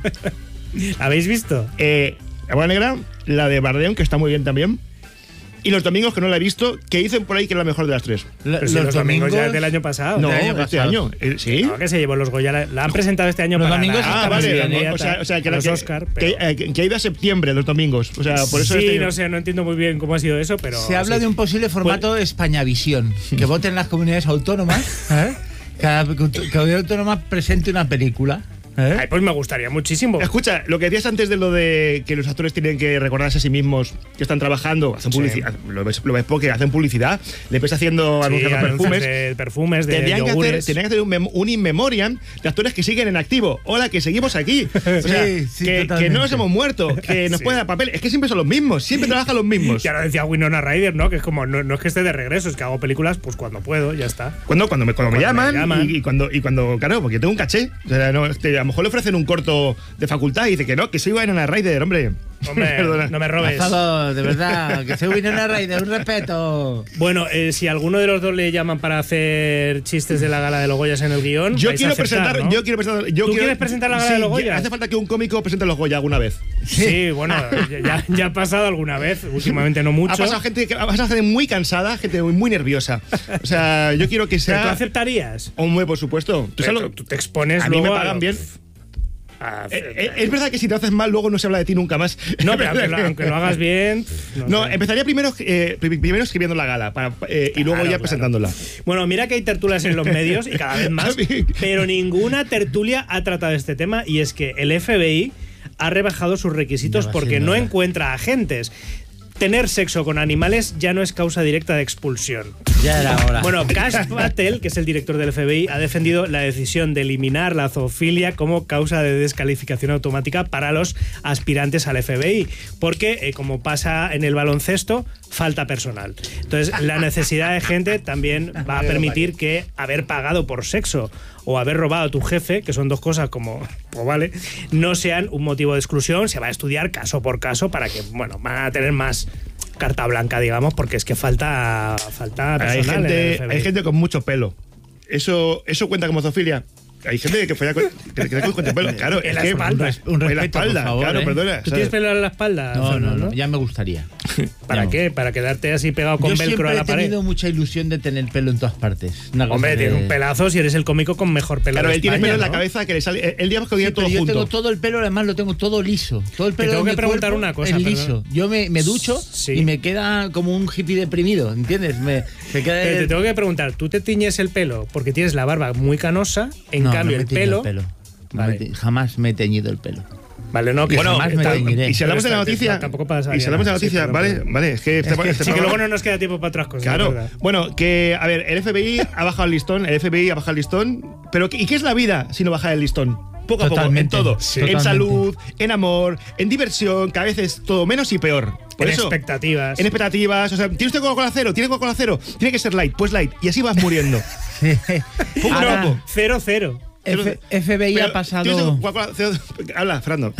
¿La habéis visto? Eh, la bola negra, la de Bardem, que está muy bien también. Y los domingos, que no la he visto, que dicen por ahí que es la mejor de las tres. Lo- Pero si los, domingos ya del año pasado. No, del año este pasado. año. Eh, ¿Sí? No, que se llevó los Goya. La, la han presentado este año Los para domingos la- Ah, la vale. candidata O sea, o sea, que, a la- los que, Oscar. que, pero- eh, que ha ido a septiembre los domingos. O sea, por eso sí, este- no sé, no entiendo muy bien cómo ha sido eso, pero. Se habla sí. de un posible formato Españavisión. Que voten las comunidades autónomas. ¿eh? Cada comunidad autónoma presente una película. ¿eh? Ay, pues me gustaría muchísimo. Escucha, lo que decías antes de lo de que los actores tienen que recordarse a sí mismos que están trabajando, hacen Sí. publicidad, lo ves, lo ves porque hacen publicidad, le ves haciendo Sí, anuncios de anuncios perfumes. de perfumes, de Tendrían que, hacer, yogures. tendrían que hacer un, mem- un in memoriam de actores que siguen en activo. Hola, que seguimos aquí. O sea, Sí, sí, que, que totalmente. no nos hemos muerto, que nos Sí. pueden dar papel. Es que siempre son los mismos, siempre trabajan los mismos. Y ahora decía Winona Ryder, ¿no? Que es como, no, no es que esté de regreso, es que hago películas pues cuando puedo, ya está. Cuando, cuando me, cuando me Cuando llaman, me llaman. Y, y cuando, y cuando, claro, porque tengo un caché. O sea, no, este, a lo mejor le ofrecen un corto de facultad y dice que no, que soy Winona Ryder, hombre. Hombre, Perdona. no me robes. Pasado, de verdad, que soy Winona Ryder, un respeto. Bueno, eh, si alguno de los dos le llaman para hacer chistes de la gala de los Goyas en el guión, Yo vais a quiero aceptar, presentar, ¿no? yo quiero presentar, yo ¿Tú quiero- quieres presentar la gala sí, de los ya- Goyas? Hace falta que un cómico presente los Goya alguna vez. Sí, bueno, ya, ya ha pasado alguna vez, últimamente no mucho. Ha pasado gente, que- ha pasado gente muy cansada, gente muy, muy nerviosa. O sea, yo quiero que ¿Pero tú sea. aceptarías? Hombre, por supuesto. Tú Pero sabes lo- tú te expones a mí me luego a pagan lo- bien. a- Eh, eh, es verdad que si te haces mal, luego no se habla de ti nunca más. No, pero aunque lo, aunque lo hagas bien. No, No, sé. empezaría primero, eh, pri- primero escribiendo la gala para, eh, y luego Claro, ya claro. presentándola. Bueno, mira que hay tertulias en los medios y cada vez más, pero ninguna tertulia ha tratado este tema y es que el F B I ha rebajado sus requisitos Ya va porque siendo no hora. encuentra agentes. Tener sexo con animales ya no es causa directa de expulsión. Ya era hora. Bueno, Kash Patel, que es el director del F B I, ha defendido la decisión de eliminar la zoofilia como causa de descalificación automática para los aspirantes al F B I, porque, eh, como pasa en el baloncesto, falta personal. Entonces, la necesidad de gente también va a permitir que haber pagado por sexo o haber robado a tu jefe, que son dos cosas como, pues vale, no sean un motivo de exclusión. Se va a estudiar caso por caso para que, bueno, van a tener más carta blanca, digamos, porque es que falta, falta personal Hay en el gente, F B I. hay gente con mucho pelo. ¿Eso, eso cuenta como zoofilia? hay gente que folla con, que, que con el pelo. Claro, en es la que espalda. Un respeto, en la espalda, por favor, claro, ¿eh? perdona. ¿Tú ¿sabes? tienes pelo en la espalda? No, Fernando? no, no, ya me gustaría. ¿Para Ya qué? ¿Para quedarte así pegado con Yo velcro siempre a la he pared? tenido mucha ilusión de tener pelo en todas partes. Una cosa Hombre, que- tienes un pelazo si eres el cómico con mejor pelo Claro, de él tiene España, pelo en la ¿no? cabeza que le sale. Él digamos que lo Sí, tiene todo pero yo junto. tengo todo el pelo, además lo tengo todo liso. Todo el pelo tengo de que mi preguntar cuerpo una cosa, es liso. Yo me, me ducho Sí. y me queda como un hippie deprimido, ¿entiendes? Me, me queda Pero te el- tengo que preguntar, ¿tú te tiñes el pelo porque tienes la barba muy canosa? En No, cambio, no me el tiño pelo... el pelo. No Vale. me te- jamás me he teñido el pelo. Vale, no, que Bueno, jamás me tal- teñiré. y si hablamos de la Pero noticia, tampoco pasa y si hablamos de la sí, noticia, perdón, vale, perdón. vale, es que este, este Sí, que programa- luego no nos queda tiempo para otras cosas. Claro. es verdad. Bueno, que, a ver, el F B I ha bajado el listón, el F B I ha bajado el listón, pero ¿y qué es la vida si no baja el listón? Poco a Totalmente, poco, en todo. sí. En Totalmente. salud, en amor, en diversión, que a veces todo menos y peor. Por En eso, expectativas. En expectativas. O sea, ¿tiene usted Coca-Cola cero? ¿Tiene Coca-Cola cero? Tiene que ser light, pues light. Y así vas muriendo. Poco a Ahora, poco. cero, cero. F- F B I Pero, ha pasado. ¿tienes Coca-Cola cero? Habla, Fernando.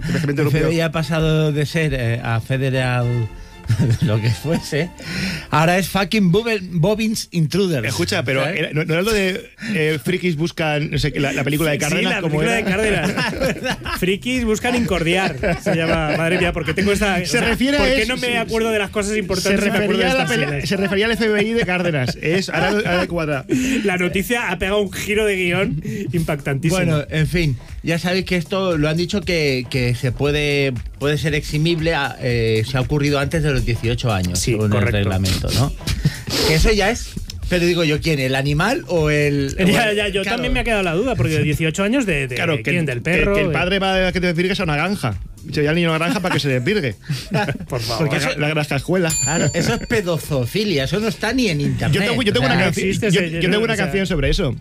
F B I ha pasado de ser eh, a Federal lo que fuese. Ahora es fucking Bob- Bobbins Intruders. Escucha, pero ¿sabes? era- no, no era lo de eh, frikis buscan, no sé, la, la película de Cárdenas. Sí, la ¿cómo película era? de Cárdenas. Frikis buscan incordiar. Se llama, madre mía, porque tengo esta. Se refiere a ¿Por qué eso, no me sí, acuerdo de las cosas Se importantes? y me acuerdo de refería, a la estas peli- siglas? se refería al F B I de Cárdenas. Es, ahora, ahora cuadra. La noticia ha pegado un giro de guión impactantísimo. Bueno, en fin, ya sabéis que esto lo han dicho que, que se puede, puede ser eximible, a, eh, se ha ocurrido antes de los dieciocho años, Sí, según correcto. el reglamento, ¿no? Que eso ya es. Pero digo yo, ¿quién? ¿El animal o el...? Ya, o el- ya, yo claro. también me ha quedado la duda, porque de dieciocho años de, de, Claro, de que, quién, del perro. que, que el de- padre va a que te desvirgues a una granja. Se lleva al niño a una granja para que se desvirgue. Por favor. Porque eso, la granja escuela. Claro, eso es pedozofilia, eso no está ni en internet. Yo tengo, yo tengo O sea, una, no canción, existe yo, ese- yo tengo no, una o sea- canción sobre eso.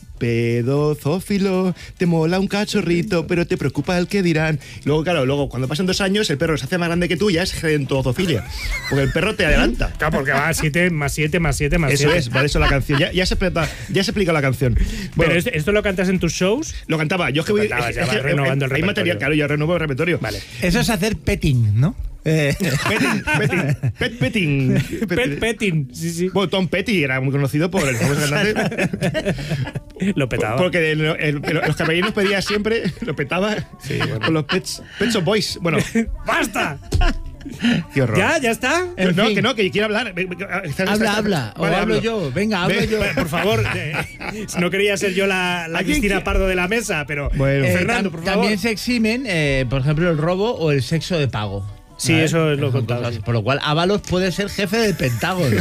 Pedozófilo, te mola un cachorrito, pero te preocupa el que dirán. Luego, claro, luego cuando pasan dos años, el perro se hace más grande que tú, ya es gerontozoofilia. Porque el perro te adelanta. Claro, porque va siete más siete más siete más Eso siete. es, vale, eso la canción. Ya, ya, se, explica, ya se explica la canción. Bueno, Pero esto, ¿esto lo cantas en tus shows? lo cantaba. Yo es que Lo voy. cantabas, es- ya es vas que renovando el hay repertorio. material, claro, yo renuevo el repertorio. Vale. Eso es hacer petting, ¿no? Eh, Petting, petting, pet petting. Pet petting, sí, sí. Bueno, Tom Petty era muy conocido por el famoso cantante. Lo petaba. Porque el- el- el- los caballeros pedían siempre, lo petaba Sí, bueno. con los Pets, Pets of Boys. Bueno, ¡Basta! qué horror. ¿Ya? ¿Ya está? Que En no, fin. que no, que quiero hablar. Estás- habla, estás- habla. O Vale, hablo hablo. yo. Venga, hablo Ve, yo. Por favor, eh, no quería ser yo la, la ¿A quién Cristina qui- Pardo de la mesa, pero Bueno. Eh, Fernando, tam- por favor. También se eximen, eh, por ejemplo, el robo o el sexo de pago. Sí, ¿Vale? eso es lo Son contado, cosas- sí. Por lo cual, Ábalos puede ser jefe del Pentágono.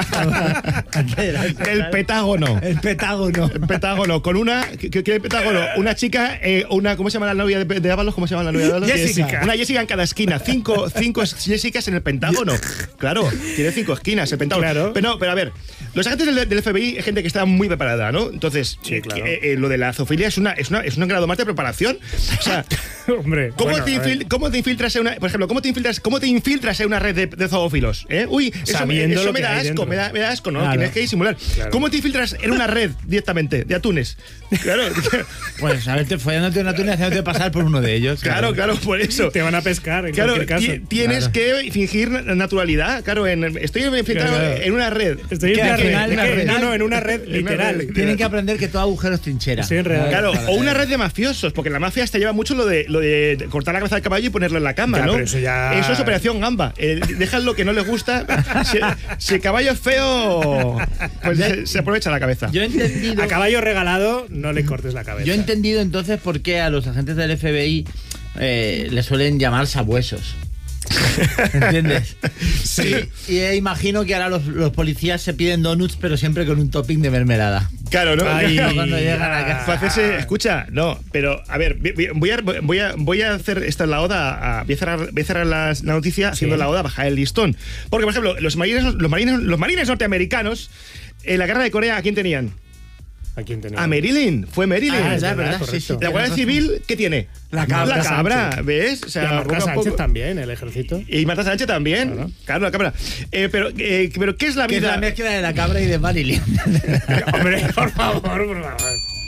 El petágono. El Pentágono. El petágono. Con una. ¿Qué, qué qué petágono? Una chica, eh, una. ¿Cómo se llama la novia de, de Ábalos? ¿Cómo se llama la novia de Ábalos? Jessica. Una Jessica en cada esquina. Cinco, cinco Jessicas en el Pentágono. Claro, tiene cinco esquinas el Pentágono. Claro. Pero, no, pero a ver, los agentes del, del F B I es gente que está muy preparada, ¿no? Entonces, Sí, claro. eh, eh, lo de la zoofilia es, una, es, una, es un grado más de preparación. O sea, Hombre, ¿Cómo, bueno, te a ver. infil- ¿Cómo te infiltras en una, por ejemplo, cómo te infiltras, cómo te infiltras en una red de, de zoófilos? ¿Eh? Uy, eso, me- Sabiendo eso lo me que da hay asco, dentro. me da, me da asco, ¿no? Claro. Tienes que disimular. Claro. ¿Cómo te infiltras en una red directamente de atunes? Claro, Pues a verte follándote una tuna y haciéndote pasar por uno de ellos. claro, claro, por eso. Te van a pescar, en Claro, cualquier caso. ti- tienes que fingir naturalidad. Claro, en, estoy infiltrado Claro. en una red. Estoy en Que una al red. final- Es que- al final- no, no, en una red En una literal. red. Tienen que aprender que todo agujero es trinchera. Sí, en realidad. Claro, Para- o una red de mafiosos, porque la mafia te lleva mucho lo de, lo de cortar la cabeza del caballo y ponerlo en la cama, Ya, ¿no? pero eso ya- Eso es operación gamba. Eh, dejan lo que no les gusta. Si, si el caballo es feo, pues se, se aprovecha la cabeza. Yo he entendido. A caballo regalado no le cortes la cabeza. Yo he entendido entonces por qué a los agentes del F B I eh, le suelen llamar sabuesos. ¿Entiendes? Sí. Y, y imagino que ahora los, los policías se piden donuts, pero siempre con un topping de mermelada. Claro, ¿no? Ay, cuando llegan a casa. Para hacerse, escucha, no, pero a ver, vi- vi- voy a, voy a, voy a hacer esta la oda, a, voy a cerrar, voy a cerrar las- la noticia haciendo la oda a bajar el listón. Porque, por ejemplo, los marines, los marines, los marines norteamericanos, en la guerra de Corea, ¿a quién tenían? ¿A quién tenía? A Marilyn, fue Marilyn. Ah, ya, verdad, verdad, sí, correcto. sí. La Guardia tienes razón. Civil, ¿qué tiene? La cabra La cabra, Sánchez. ¿ves? O sea, Y a Marta poco a Sánchez poco- también, el ejército. Y Marta Sánchez también. Claro. Claro, la cabra. Eh, pero, eh, pero, ¿qué es la Que es vida? la mezcla de la cabra y de Marilyn. Hombre, por favor, por favor.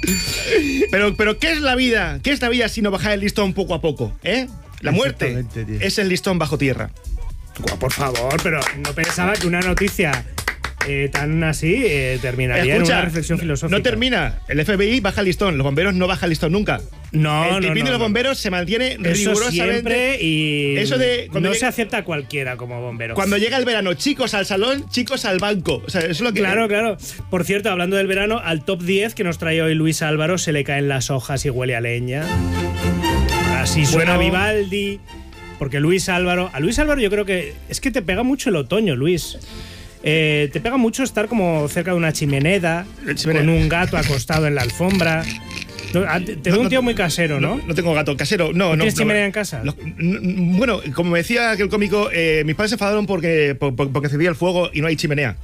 Pero, pero, ¿qué es la vida? ¿Qué es la vida si no bajar el listón poco a poco? ¿Eh? La muerte Exactamente, tío. es el listón bajo tierra. Guau, por favor, pero no pensaba que una noticia eh, tan así eh, terminaría Escucha, en una reflexión filosófica. No termina. El F B I baja el listón. Los bomberos no bajan el listón nunca. No, el no, tipín no, de los no. bomberos se mantiene Eso rigurosamente. siempre y Eso de cuando no llega- se acepta a cualquiera como bombero. Cuando llega el verano, chicos al salón, chicos al banco. O sea, eso es lo que. Claro, claro. Por cierto, hablando del verano, al top diez que nos trae hoy Luis Álvaro se le caen las hojas y huele a leña. Así suena Bueno. Vivaldi. Porque Luis Álvaro... A Luis Álvaro yo creo que... Es que te pega mucho el otoño, Luis. Eh, te pega mucho estar como cerca de una chimenea, con un gato acostado en la alfombra. No, a- te te veo un tío muy casero, ¿no? No, no tengo gato casero. No, no. ¿Tienes no, chimenea en casa? Los- n- n- bueno, como me decía aquel cómico, eh, mis padres se enfadaron porque, por- por- porque encendía el fuego y no hay chimenea.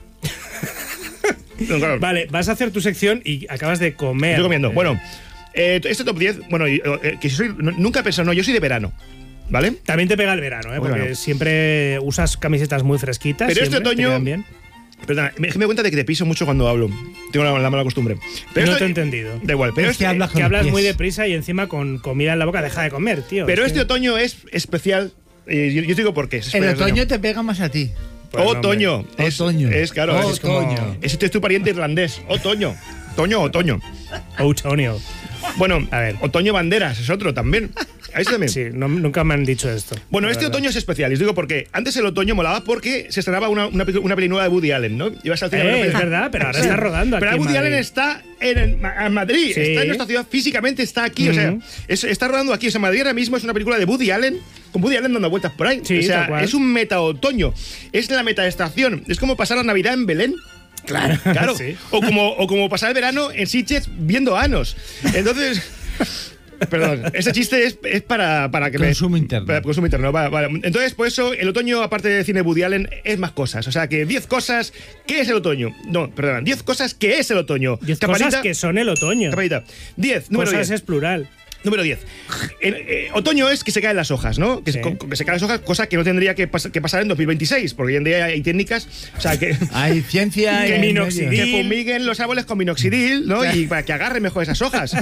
No, claro. Vale, vas a hacer tu sección y acabas de comer. Estoy comiendo. Eh, Bueno, eh, este top diez, bueno, y, eh, que si soy, no- nunca he pensado, no, yo soy de verano, ¿vale? También te pega el verano, ¿eh? Muy Porque verano. siempre usas camisetas muy fresquitas. Pero este siempre, te otoño- quedan bien. Perdona, me, me doy cuenta de que te piso mucho cuando hablo. Tengo la, la mala costumbre. Pero No este- te he entendido. Da igual, pero Es este, que hablas, que hablas muy deprisa y encima con comida en la boca. Deja de comer, tío. pero Es este que- otoño es especial. eh, yo, yo te digo por qué. Es El especial otoño te pega más a ti. Pues no, otoño. Es, Otoño. Es claro. Es, Otoño. como- es este es tu pariente irlandés. Otoño. Otoño, otoño. Otoño. Bueno, a ver. Otoño Banderas es otro también. ¿A eso también? Sí, no- nunca me han dicho esto. Bueno, la este verdad. otoño es especial. Y os digo porque antes el otoño molaba porque se estrenaba una, una, peli- una peli nueva de Woody Allen, ¿no? Ibas al cine a ver Eh, una es peli- verdad, pero ahora Sí. está rodando Pero aquí en Woody Allen Madrid. está en, el- Ma- en Madrid, Sí. está en nuestra ciudad, físicamente está aquí. O sea, Ujú. es- está rodando aquí. O sea, Madrid ahora mismo es una película de Woody Allen, con Woody Allen dando vueltas por ahí. Sí, o sea, tal cual. es un meta-otoño. Es la metaestación. Es como pasar la Navidad en Belén. Claro, claro. Sí. O, como, o como pasar el verano en Sitges viendo anos. Entonces. Perdón, ese chiste es, es para, para que Consumo me, interno. Para consumo interno, vale, vale. Entonces, por eso, el otoño, aparte de cine Woody Allen, es más cosas. O sea, que diez cosas. ¿Qué es el otoño? No, perdona, diez cosas que es el otoño. Diez cosas que son el otoño. Campanita. diez, número Cosas diez. es plural. Número diez. El, eh, otoño es que se caen las hojas, ¿no? Que, se, co- que se caen las hojas, cosa que no tendría que, pas- que pasar en dos mil veintiséis, porque hoy en día hay técnicas, o sea, que, Hay ciencia que, en minoxidil, medio. que fumiguen los árboles con minoxidil, ¿no? Y para que agarren mejor esas hojas.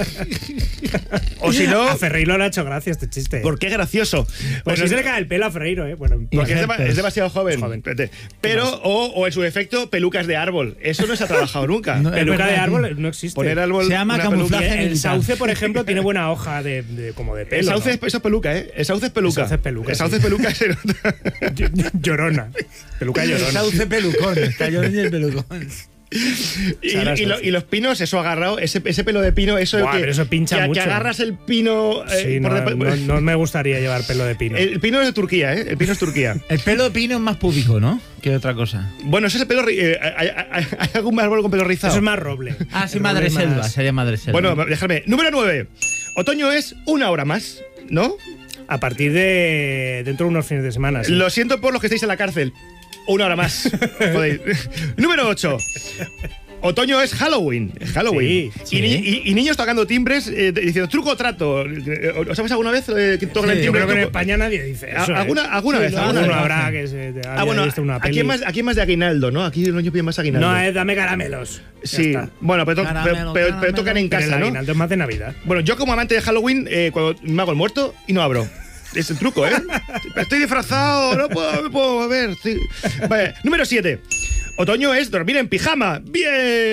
O si no, A Ferreiro le ha hecho gracia este chiste. ¿por qué gracioso? Pues O no si se le no- cae el pelo a Ferreiro, ¿eh? Bueno, porque es, dema- ejemplos. es demasiado joven. Espérate. Pero, o, o en su defecto, pelucas de árbol. Eso no se ha trabajado nunca. No, es peluca verdad, de árbol sí. no existe. Poner árbol. Se llama una camuflaje peluca- en el el sauce, por ejemplo, tiene buena hoja de, de- como de pelo. El sauce ¿no? es, eso es peluca, ¿eh? El sauce es peluca. El sauce es peluca, El sauce sí. es peluca. se nota. Llorona. Peluca El llorona. sauce pelucón. Está llorando el pelucón. Y, Sara y lo- Sauce. y los pinos, eso agarrado, ese, ese pelo de pino, eso Buah, que, pero eso pincha que, que mucho. agarras el pino. eh, Sí, no, por depa- no- no me gustaría llevar pelo de pino. El pino es de Turquía, ¿eh? El pino es Turquía. El pelo de pino es más púbico, ¿no? Que otra cosa. Bueno, ese es el pelo. ri- eh, ¿hay, hay- hay algún árbol con pelo rizado? Eso es más roble. Ah, sí, El madre roble es selva. más- Sería madre selva. Bueno, déjame. Número nueve. Otoño es una hora más, ¿no? A partir de dentro de unos fines de semana. sí. Lo siento por los que estáis en la cárcel. Una hora más. Joder. Número ocho. Otoño es Halloween. Es Halloween. Sí, y, ni- sí. y- y niños tocando timbres eh, diciendo truco o trato. ¿Os sabes alguna vez eh, que tocan Sí, el Yo timbre? creo que en truco? España nadie dice A- eso. ¿eh? alguna- alguna Sí, vez, lo alguna hacen. vez. habrá que se te Ah, haya bueno, visto una aquí peli. es, más, aquí es más de aguinaldo, ¿no? Aquí los niños piden más aguinaldo. No, es dame caramelos. Ya Sí, está. bueno, pero, to- Caramelo, pero- pero- pero caramelo. tocan en Pero casa, el ¿no? aguinaldo es más de Navidad. Bueno, yo como amante de Halloween, eh, cuando me hago el muerto y no abro. Es el truco, ¿eh? Estoy disfrazado, no puedo, no puedo ver. estoy- Vale, número siete. Otoño es dormir en pijama. ¡Bien!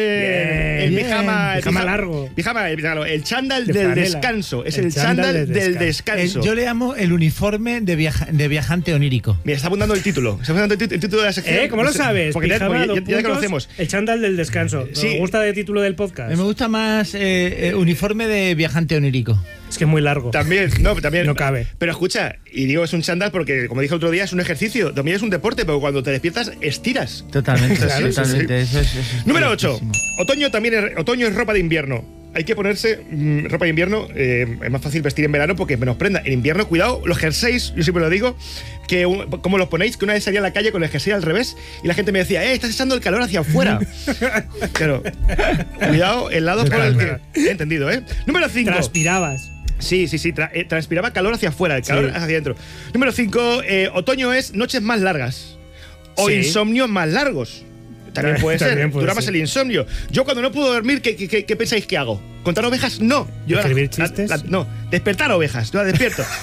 el bien. pijama. el Pijama pija- largo. Pijama, el, claro, el chándal De del franela. descanso. Es El el, chándal, chándal del del El- descanso. yo le llamo el uniforme de, viaja- de viajante onírico. Mira, está apuntando el título. Está apuntando el, tit- el título de la sección. ¿Eh? ¿Cómo lo Pues, sabes? Porque, ya, Pijama, porque ya- dos ya, puntos, conocemos. El chándal del descanso. Sí. Me gusta el título del A podcast. mí me gusta más eh, eh, uniforme de viajante onírico. Es que es muy largo. También, no, también. No cabe. Pero escucha, y digo es un chándal porque, como dije el otro día, es un ejercicio. También es un deporte, pero cuando te despiertas, estiras. Totalmente, Claro, sí, totalmente. sí. Eso es- eso es Número ocho. correctísimo. Otoño también es, otoño es ropa de invierno. Hay que ponerse mm, ropa de invierno. eh, es más fácil vestir en verano porque menos prenda. En invierno, cuidado, los jerseys, yo siempre lo digo, que un- ¿cómo los ponéis? Que una vez salía a la calle con el jersey al revés y la gente me decía, eh, estás echando el calor hacia afuera. Claro. Cuidado, el lado por el que. He entendido, ¿eh? Número cinco. Transpirabas. Sí, sí, sí. tra- eh, transpiraba calor hacia afuera, el calor Sí. hacia adentro. Número cinco. Otoño es noches más largas. O Sí. insomnios más largos. También puede ser. También puede Dura más ser. el insomnio. Yo cuando no puedo dormir, ¿qué, qué, qué- qué pensáis que hago? ¿Contar ovejas? No. Yo ¿Escribir la- chistes? la- no. Despertar ovejas. Yo las despierto.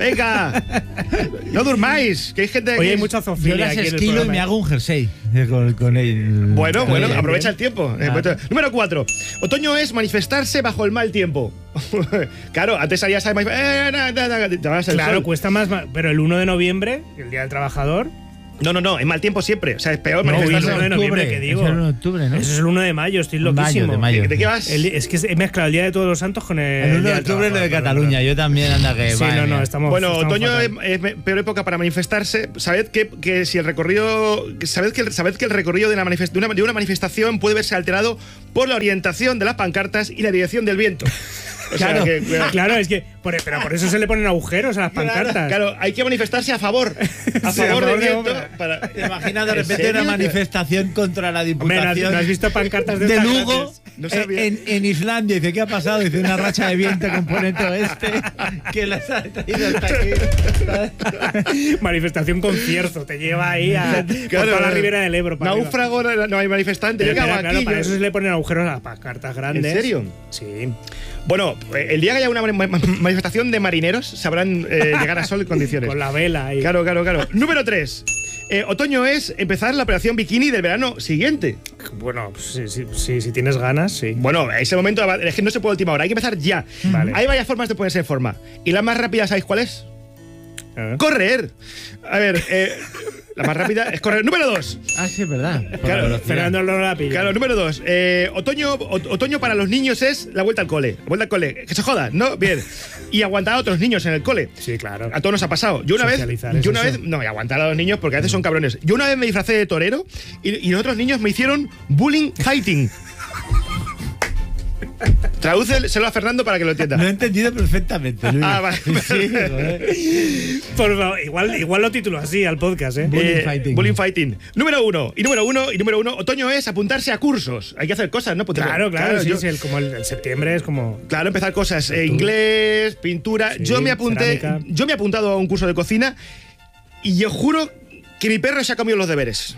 Venga, no durmáis, que hay gente. Oye, que hay mucha zoofilia. Yo las aquí en el esquilo y programa. me hago un jersey con, con el. Bueno, con bueno, el- aprovecha el tiempo. Ah. Número cuatro. Otoño es manifestarse bajo el mal tiempo. Claro, antes salías a eh, na, na, na, te vas al Claro, sol. cuesta más, ma- pero el uno de noviembre, el Día del Trabajador. No, no, no, es mal tiempo siempre. O sea, es peor No, manifestarse. el uno de noviembre, que digo. Es el uno de octubre, ¿no? Eso es el uno de mayo, estoy Mayo, loquísimo. de mayo. ¿De, de qué vas? El- es que he mezclado el Día de Todos los Santos con el. El uno Día de del octubre es lo de Trabajador, Cataluña. Yo también anda que. Sí, madre no, no, mía. estamos. Bueno, estamos otoño fatal. es, es peor época para manifestarse. Sabed que, que si el recorrido. Sabed que, sabed que el recorrido de, la manifest- de, una, de una manifestación puede verse alterado por la orientación de las pancartas y la dirección del viento. O sea, Claro, que, cuidado. claro, es que. por- pero por eso se le ponen agujeros a las pancartas. Claro, hay que manifestarse a favor. A Sí, a favor favor del de viento. obra. Para... ¿Te imaginas de ¿En repente serio? una manifestación contra la Hombre, ¿no has, Diputación no has visto pancartas de, de estas Lugo grandes? No en, sabía. en- en Islandia? Dice, ¿qué ha pasado? Dice, una racha de viento componente oeste que las ha traído hasta aquí. Manifestación con cierzo, te lleva ahí a por Claro, toda la claro. Ribera del Ebro. para arriba. Náufrago, no no hay manifestante. Pero Llega claro, claro, aquí, para yo- eso se le ponen agujeros a las pancartas grandes. ¿En serio? Sí. Bueno, el día que haya una ma- ma- manifestación de marineros sabrán eh, llegar a sol en condiciones. Con la vela ahí. Claro, claro, claro. Número tres. Otoño es empezar la operación bikini del verano siguiente. Bueno, pues sí, sí, sí, si tienes ganas, sí. Bueno, ese momento es que no se puede a última hora, hay que empezar ya. Vale. Hay varias formas de ponerse en forma. ¿Y la más rápida sabéis cuál es? ¿Eh? Correr. A ver, eh, la más rápida es correr. Número dos. Ah, sí, es verdad. Por la Claro, velocidad. Fernando no la pilla. Claro, número dos. Eh, otoño, ot- otoño para los niños es la vuelta al cole. La vuelta al cole. Que se joda, ¿no? Bien. Y aguantar a otros niños en el cole. Sí, claro. A todos nos ha pasado. Yo una vez. Socializar es Yo una eso. vez. No, y aguantar a los niños porque a veces son cabrones. Yo una vez me disfracé de torero y, y los otros niños me hicieron bullying fighting. Tradúcelo a Fernando para que lo entienda. Lo he entendido perfectamente, Luis. Ah, vale. Sí, joder. Por favor, igual, igual lo titulo así al podcast, ¿eh? Bullying Eh, fighting. bullying fighting. Número uno. Y número uno. Y número uno. Otoño es apuntarse a cursos. Hay que hacer cosas, ¿no? Apuntarse- Claro, claro, sí, yo- sí, el- como el, el septiembre es como. Claro, empezar cosas. eh, inglés, pintura. Sí, yo me apunté. cerámica. Yo me he apuntado a un curso de cocina y yo juro que mi perro se ha comido los deberes.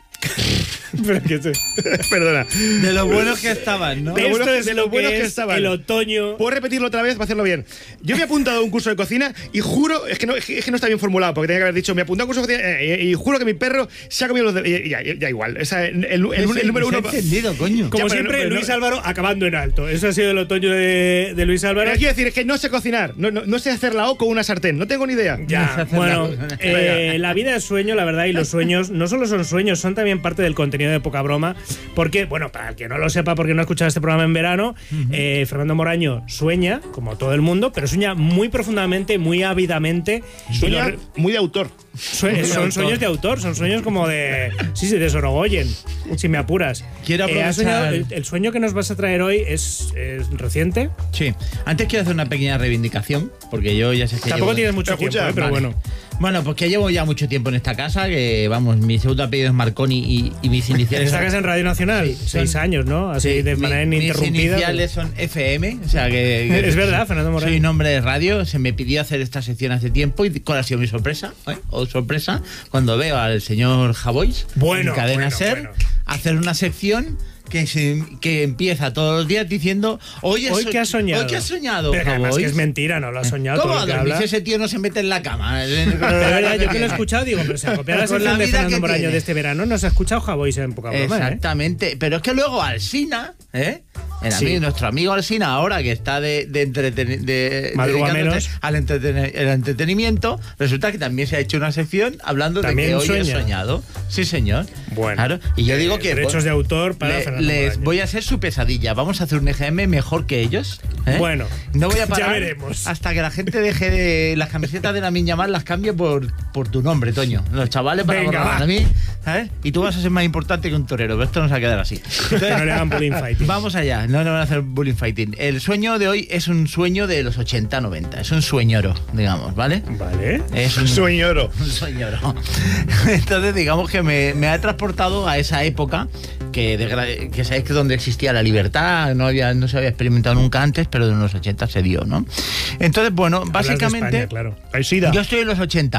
Pero que sé. Perdona. De lo buenos que estaban, ¿no? De lo Esto buenos que- es de lo lo buenos que que es estaban. el otoño. Puedo repetirlo otra vez para hacerlo bien. Yo me he apuntado a un curso de cocina y juro, es que no, es que es que no está bien formulado, porque tenía que haber dicho, me he apuntado a un curso de cocina eh, y, y juro que mi perro se ha comido los deberes. Ya, ya, ya igual. O sea, el, el- el- el número Se ha uno. entendido, coño. Como Ya, pero siempre, no- pero Luis no- Álvaro acabando en alto. Eso ha sido el otoño de, de Luis Álvaro. Pero quiero decir, es que no sé cocinar. No, no, no sé hacer la O con una sartén. No tengo ni idea. No sé Ya, hacer bueno, la- eh, la vida es sueño, la verdad, y los sueños no solo son sueños, son también parte del contenido de Poca Broma, porque, bueno, para el que no lo sepa, porque no ha escuchado este programa en verano, eh, Fernando Moraño sueña, como todo el mundo, pero sueña muy profundamente, muy ávidamente. y Sueña lo- muy de autor. Sue- son sueños de autor, son sueños como de. Sí, sí, de Sorogoyen, si me apuras. Quiero Eh, has aprovechar- soñado- el, el sueño que nos vas a traer hoy es, es reciente. Sí. Antes quiero hacer una pequeña reivindicación, porque yo ya sé que Tampoco llevo- tienes mucho Escucha, tiempo, eh, pero vale. bueno. Bueno, pues que llevo ya mucho tiempo en esta casa, que vamos, mi segundo apellido es Marconi y, y mis iniciales... Esta casa en Radio Nacional, Sí, seis son- años, ¿no? Así Sí, de mi- manera mis ininterrumpida. iniciales son F M, o sea que... que- Es verdad, Fernando Moreno. Soy nombre de radio, se me pidió hacer esta sección hace tiempo y cuál ha sido mi sorpresa, ¿eh? O sorpresa, cuando veo al señor Javois Bueno, en Cadena bueno, Ser bueno. hacer una sección que, se- que empieza todos los días diciendo hoy, he Hoy so- que has soñado. Hoy que has soñado, Pero que además Javois. que es mentira, no lo has soñado. ¿Cómo todo va lo a que dormir habla. si ese tío no se mete en la cama? Pero de verdad, yo que lo he escuchado, digo, pero se acopia la Con sección la de vida Fernando que Moraño tiene. de este verano. No se ha escuchado Javois en Poca Broma, ¿eh? Exactamente, pero es que luego Alsina, ¿eh? El Sí. amigo, nuestro amigo Alsina, ahora que está de, de, entreten- de Madruga dedicándose menos. al entreten- el entretenimiento, resulta que también se ha hecho una sección hablando de ¿También que hoy he sueña? soñado. Sí, señor. Bueno. Claro. Y yo digo Eh, que derechos pues, de autor para le- Fernando les Moraño. voy a hacer su pesadilla. Vamos a hacer un E G M mejor que ellos. ¿eh? Bueno, no voy a ya parar veremos. hasta que la gente deje de las camisetas de la Miña Mar las cambie por, por tu nombre, Toño. Los chavales para Venga, borrar va. a mí, ¿sabes? Y tú vas a ser más importante que un torero, pero esto no se va a quedar así. Que no le hagan bullying fighting. Vamos allá, no le van a hacer bullying fighting. El sueño de hoy es un sueño de los ochenta noventa, es un sueñoro, digamos, ¿vale? Vale. Es un Sueñoro. un sueñoro. Entonces, digamos que me, me ha transportado a esa época que, desgra- que sabéis que donde existía la libertad, no, había, no se había experimentado nunca antes, pero en los ochenta se dio, ¿no? Entonces, bueno, Hablas de básicamente... España, claro. Hay sida. Yo estoy en los ochenta.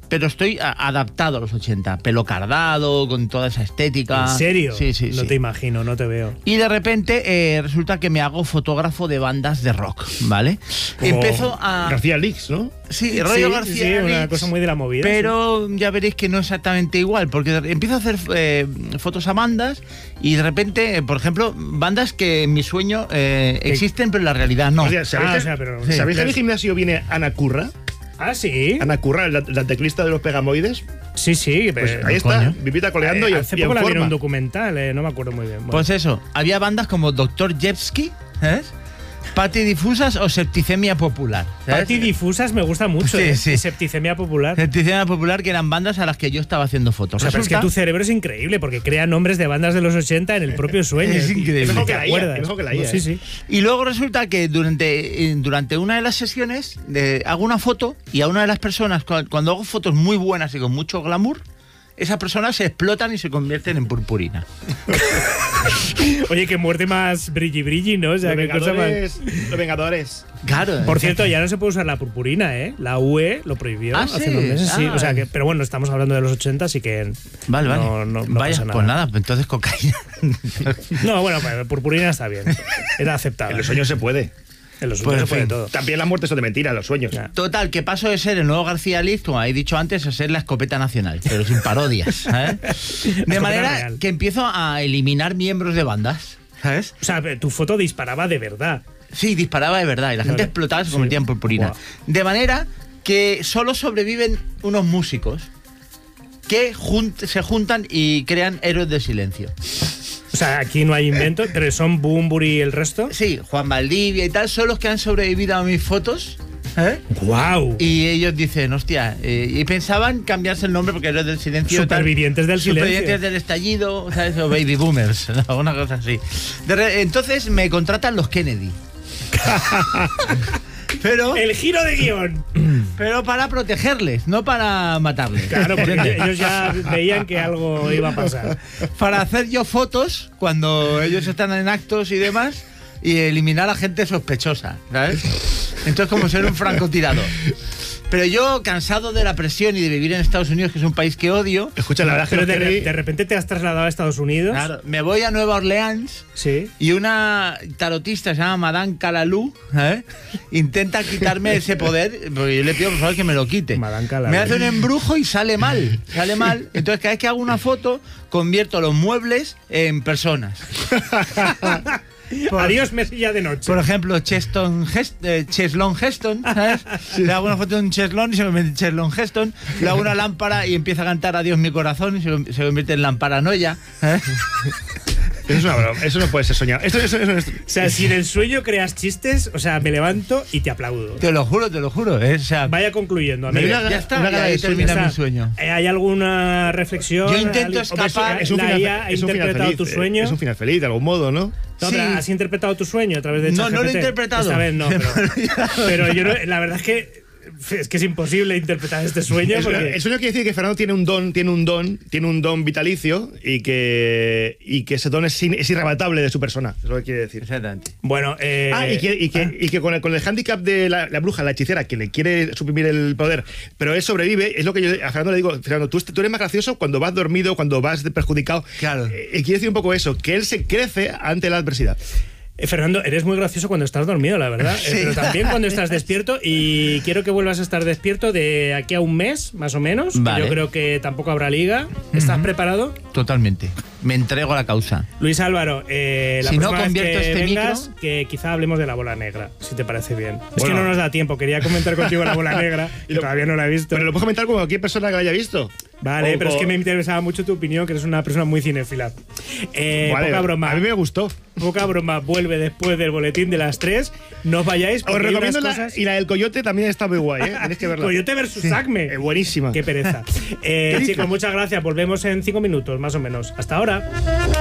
pero estoy a, adaptado a los ochenta. Pelo cardado, con toda esa estética. ¿En serio? Sí, sí, No sí. te imagino, no te veo. Y de repente eh, resulta que me hago fotógrafo de bandas de rock, ¿vale? Como Empiezo a... García Lix, ¿no? Sí, rollo Sí, García sí, una Lix, cosa muy de la movida. pero ya veréis que no es exactamente igual, porque empiezo a hacer eh, fotos a bandas y de repente, eh, por ejemplo, bandas que en mi sueño eh, existen, pero en la realidad no. O sea, ¿sabéis, Ah, que- o sea, pero- Sí. ¿sabéis que en el gimnasio viene Ana Curra? Ah, sí. Ana Curra, la, la teclista de los Pegamoides. Sí, sí. Pues pero- ahí está, coño. vivita coleando y, Eh, Hace y en poco la vieron forma. un documental, eh, no me acuerdo muy bien. Bueno. Pues eso, había bandas como doctor Jepsky, ¿sabes? Patidifusas o septicemia popular. ¿sabes? Patidifusas me gusta mucho. Sí, eh. sí. Septicemia popular. Septicemia popular, que eran bandas a las que yo estaba haciendo fotos. O sea, pero es que Resulta- tu cerebro es increíble porque crea nombres de bandas de los ochenta en el propio sueño. Es tío. increíble. Es Mejor ¿Te que la I A, acuerdas? mejor que la I A, Sí, eh. sí. Y luego resulta que durante, eh, durante una de las sesiones eh, hago una foto y a una de las personas, cu- cuando hago fotos muy buenas y con mucho glamour, esas personas se explotan y se convierten en purpurina. Oye, que muerte más brilli brilli, ¿no? O sea, Los qué cosa más. Vengadores, los Vengadores. Claro. Por cierto, ya no se puede usar la purpurina, ¿eh? La U E lo prohibió Ah, hace sí. unos meses, sí. Ah. O sea que, pero bueno, estamos hablando de los ochenta, así que. Vale, vale. No, no, no Vaya, pasa nada. pues nada, entonces cocaína. No, bueno, pues, purpurina está bien. Era aceptable. En los sueños se puede. En los Pues, sueños en se puede fin. todo. También las muertes son de mentira, los sueños. Total, que paso de ser el nuevo García Liz, como habéis dicho antes, a ser la escopeta nacional, pero sin parodias. ¿sabes? De escopeta manera real. que empiezo a eliminar miembros de bandas, ¿sabes? O sea, tu foto disparaba de verdad. Sí, disparaba de verdad y la gente Vale. explotaba y se Sí. convertía en purpurina. Buah. De manera que solo sobreviven unos músicos que jun- se juntan y crean héroes del silencio. O sea, aquí no hay invento, pero son Bumburi y el resto. Sí, Juan Valdivia y tal son los que han sobrevivido a mis fotos. ¿eh? ¡Guau! Y ellos dicen, hostia, eh, y pensaban cambiarse el nombre porque héroes del silencio. tal. Supervivientes del silencio. Supervivientes del estallido, ¿sabes? O baby boomers, ¿no? Una cosa así. De re- entonces me contratan los Kennedy. Pero, El giro de guión. pero para protegerles, no para matarles. Claro, porque ¿Entiendes? ellos ya veían que algo iba a pasar. Para hacer yo fotos cuando ellos están en actos y demás y eliminar a gente sospechosa, ¿sabes? Entonces, como ser un francotirador. Pero yo, cansado de la presión y de vivir en Estados Unidos, que es un país que odio, Escucha, la verdad es que Pero los de, re- Kennedy- de repente te has trasladado a Estados Unidos. claro, me voy a Nueva Orleans Sí. y una tarotista se llama Madame Calalú, ¿eh? Intenta quitarme ese poder, porque yo le pido por favor que me lo quite. Madame Calalú. Me hace un embrujo y sale mal, sale mal. Entonces cada vez que hago una foto, convierto los muebles en personas. Por- Adiós, mesilla de noche. Por ejemplo, Cheston Hest- eh, Cheslon Heston, ¿sabes? Le hago una foto de un Cheslon y se convierte en Cheslon Heston. Le hago una lámpara y empieza a cantar Adiós mi corazón y se, se convierte en Lamparanoia. ¿eh? Eso es una broma, eso no puede ser soñado. Esto, eso, eso, esto- O sea, si en el sueño creas chistes, o sea, me levanto y te aplaudo. Te lo juro, te lo juro. ¿eh? O sea, Vaya concluyendo, amigo. Me da ya está, una y gana ahí de sueño, termina ya mi está. sueño. Eh, ¿Hay alguna reflexión? Yo intento Hombre, escapar. es un la final, I A ha es un final interpretado feliz, tu eh, sueño. Es un final feliz, de algún modo, ¿no? No, Sí. pero ¿has interpretado tu sueño a través de No, no lo he ChatGPT? interpretado. Esta vez no, pero, pero yo no- la verdad es que es que es imposible interpretar este sueño. El, Porque, el sueño quiere decir que Fernando tiene un don, tiene un don, tiene un don vitalicio y que, y que ese don es, in- es irrebatable de su persona. Es lo que quiere decir. Exactamente. bueno, eh, Ah, y que, y que, y que con, el, con el hándicap de la, la bruja, la hechicera, que le quiere suprimir el poder, pero él sobrevive, es lo que yo a Fernando le digo, Fernando, tú, tú eres más gracioso cuando vas dormido, cuando vas perjudicado. Claro. Eh, quiere decir un poco eso, que él se crece ante la adversidad. Eh, Fernando, eres muy gracioso cuando estás dormido, la verdad. Eh, Sí. pero también cuando estás despierto. Y quiero que vuelvas a estar despierto de aquí a un mes, más o menos. que Vale. Yo creo que tampoco habrá liga. ¿Estás Ujú. preparado? Totalmente. Me entrego a la causa. Luis Álvaro, eh, la Si no próxima vez convierto que este vengas, micro- que quizá hablemos de la bola negra, si te parece bien. Es Bueno. que no nos da tiempo. Quería comentar contigo la bola negra y todavía no la he visto. Pero lo puedo comentar con cualquier persona que la haya visto. Vale, O- pero es o- que me interesaba mucho tu opinión, que eres una persona muy cinéfila. Eh, Vale, poca broma. A mí me gustó. Poca broma vuelve después del boletín de las tres. No os vayáis Os porque hay recomiendo unas la, cosas... y la del coyote también está muy guay, ¿eh? Tenéis que verla. Coyote versus Acme. Es buenísima. Qué pereza. Eh, chicos, muchas gracias. Volvemos en cinco minutos, más o menos. Hasta ahora.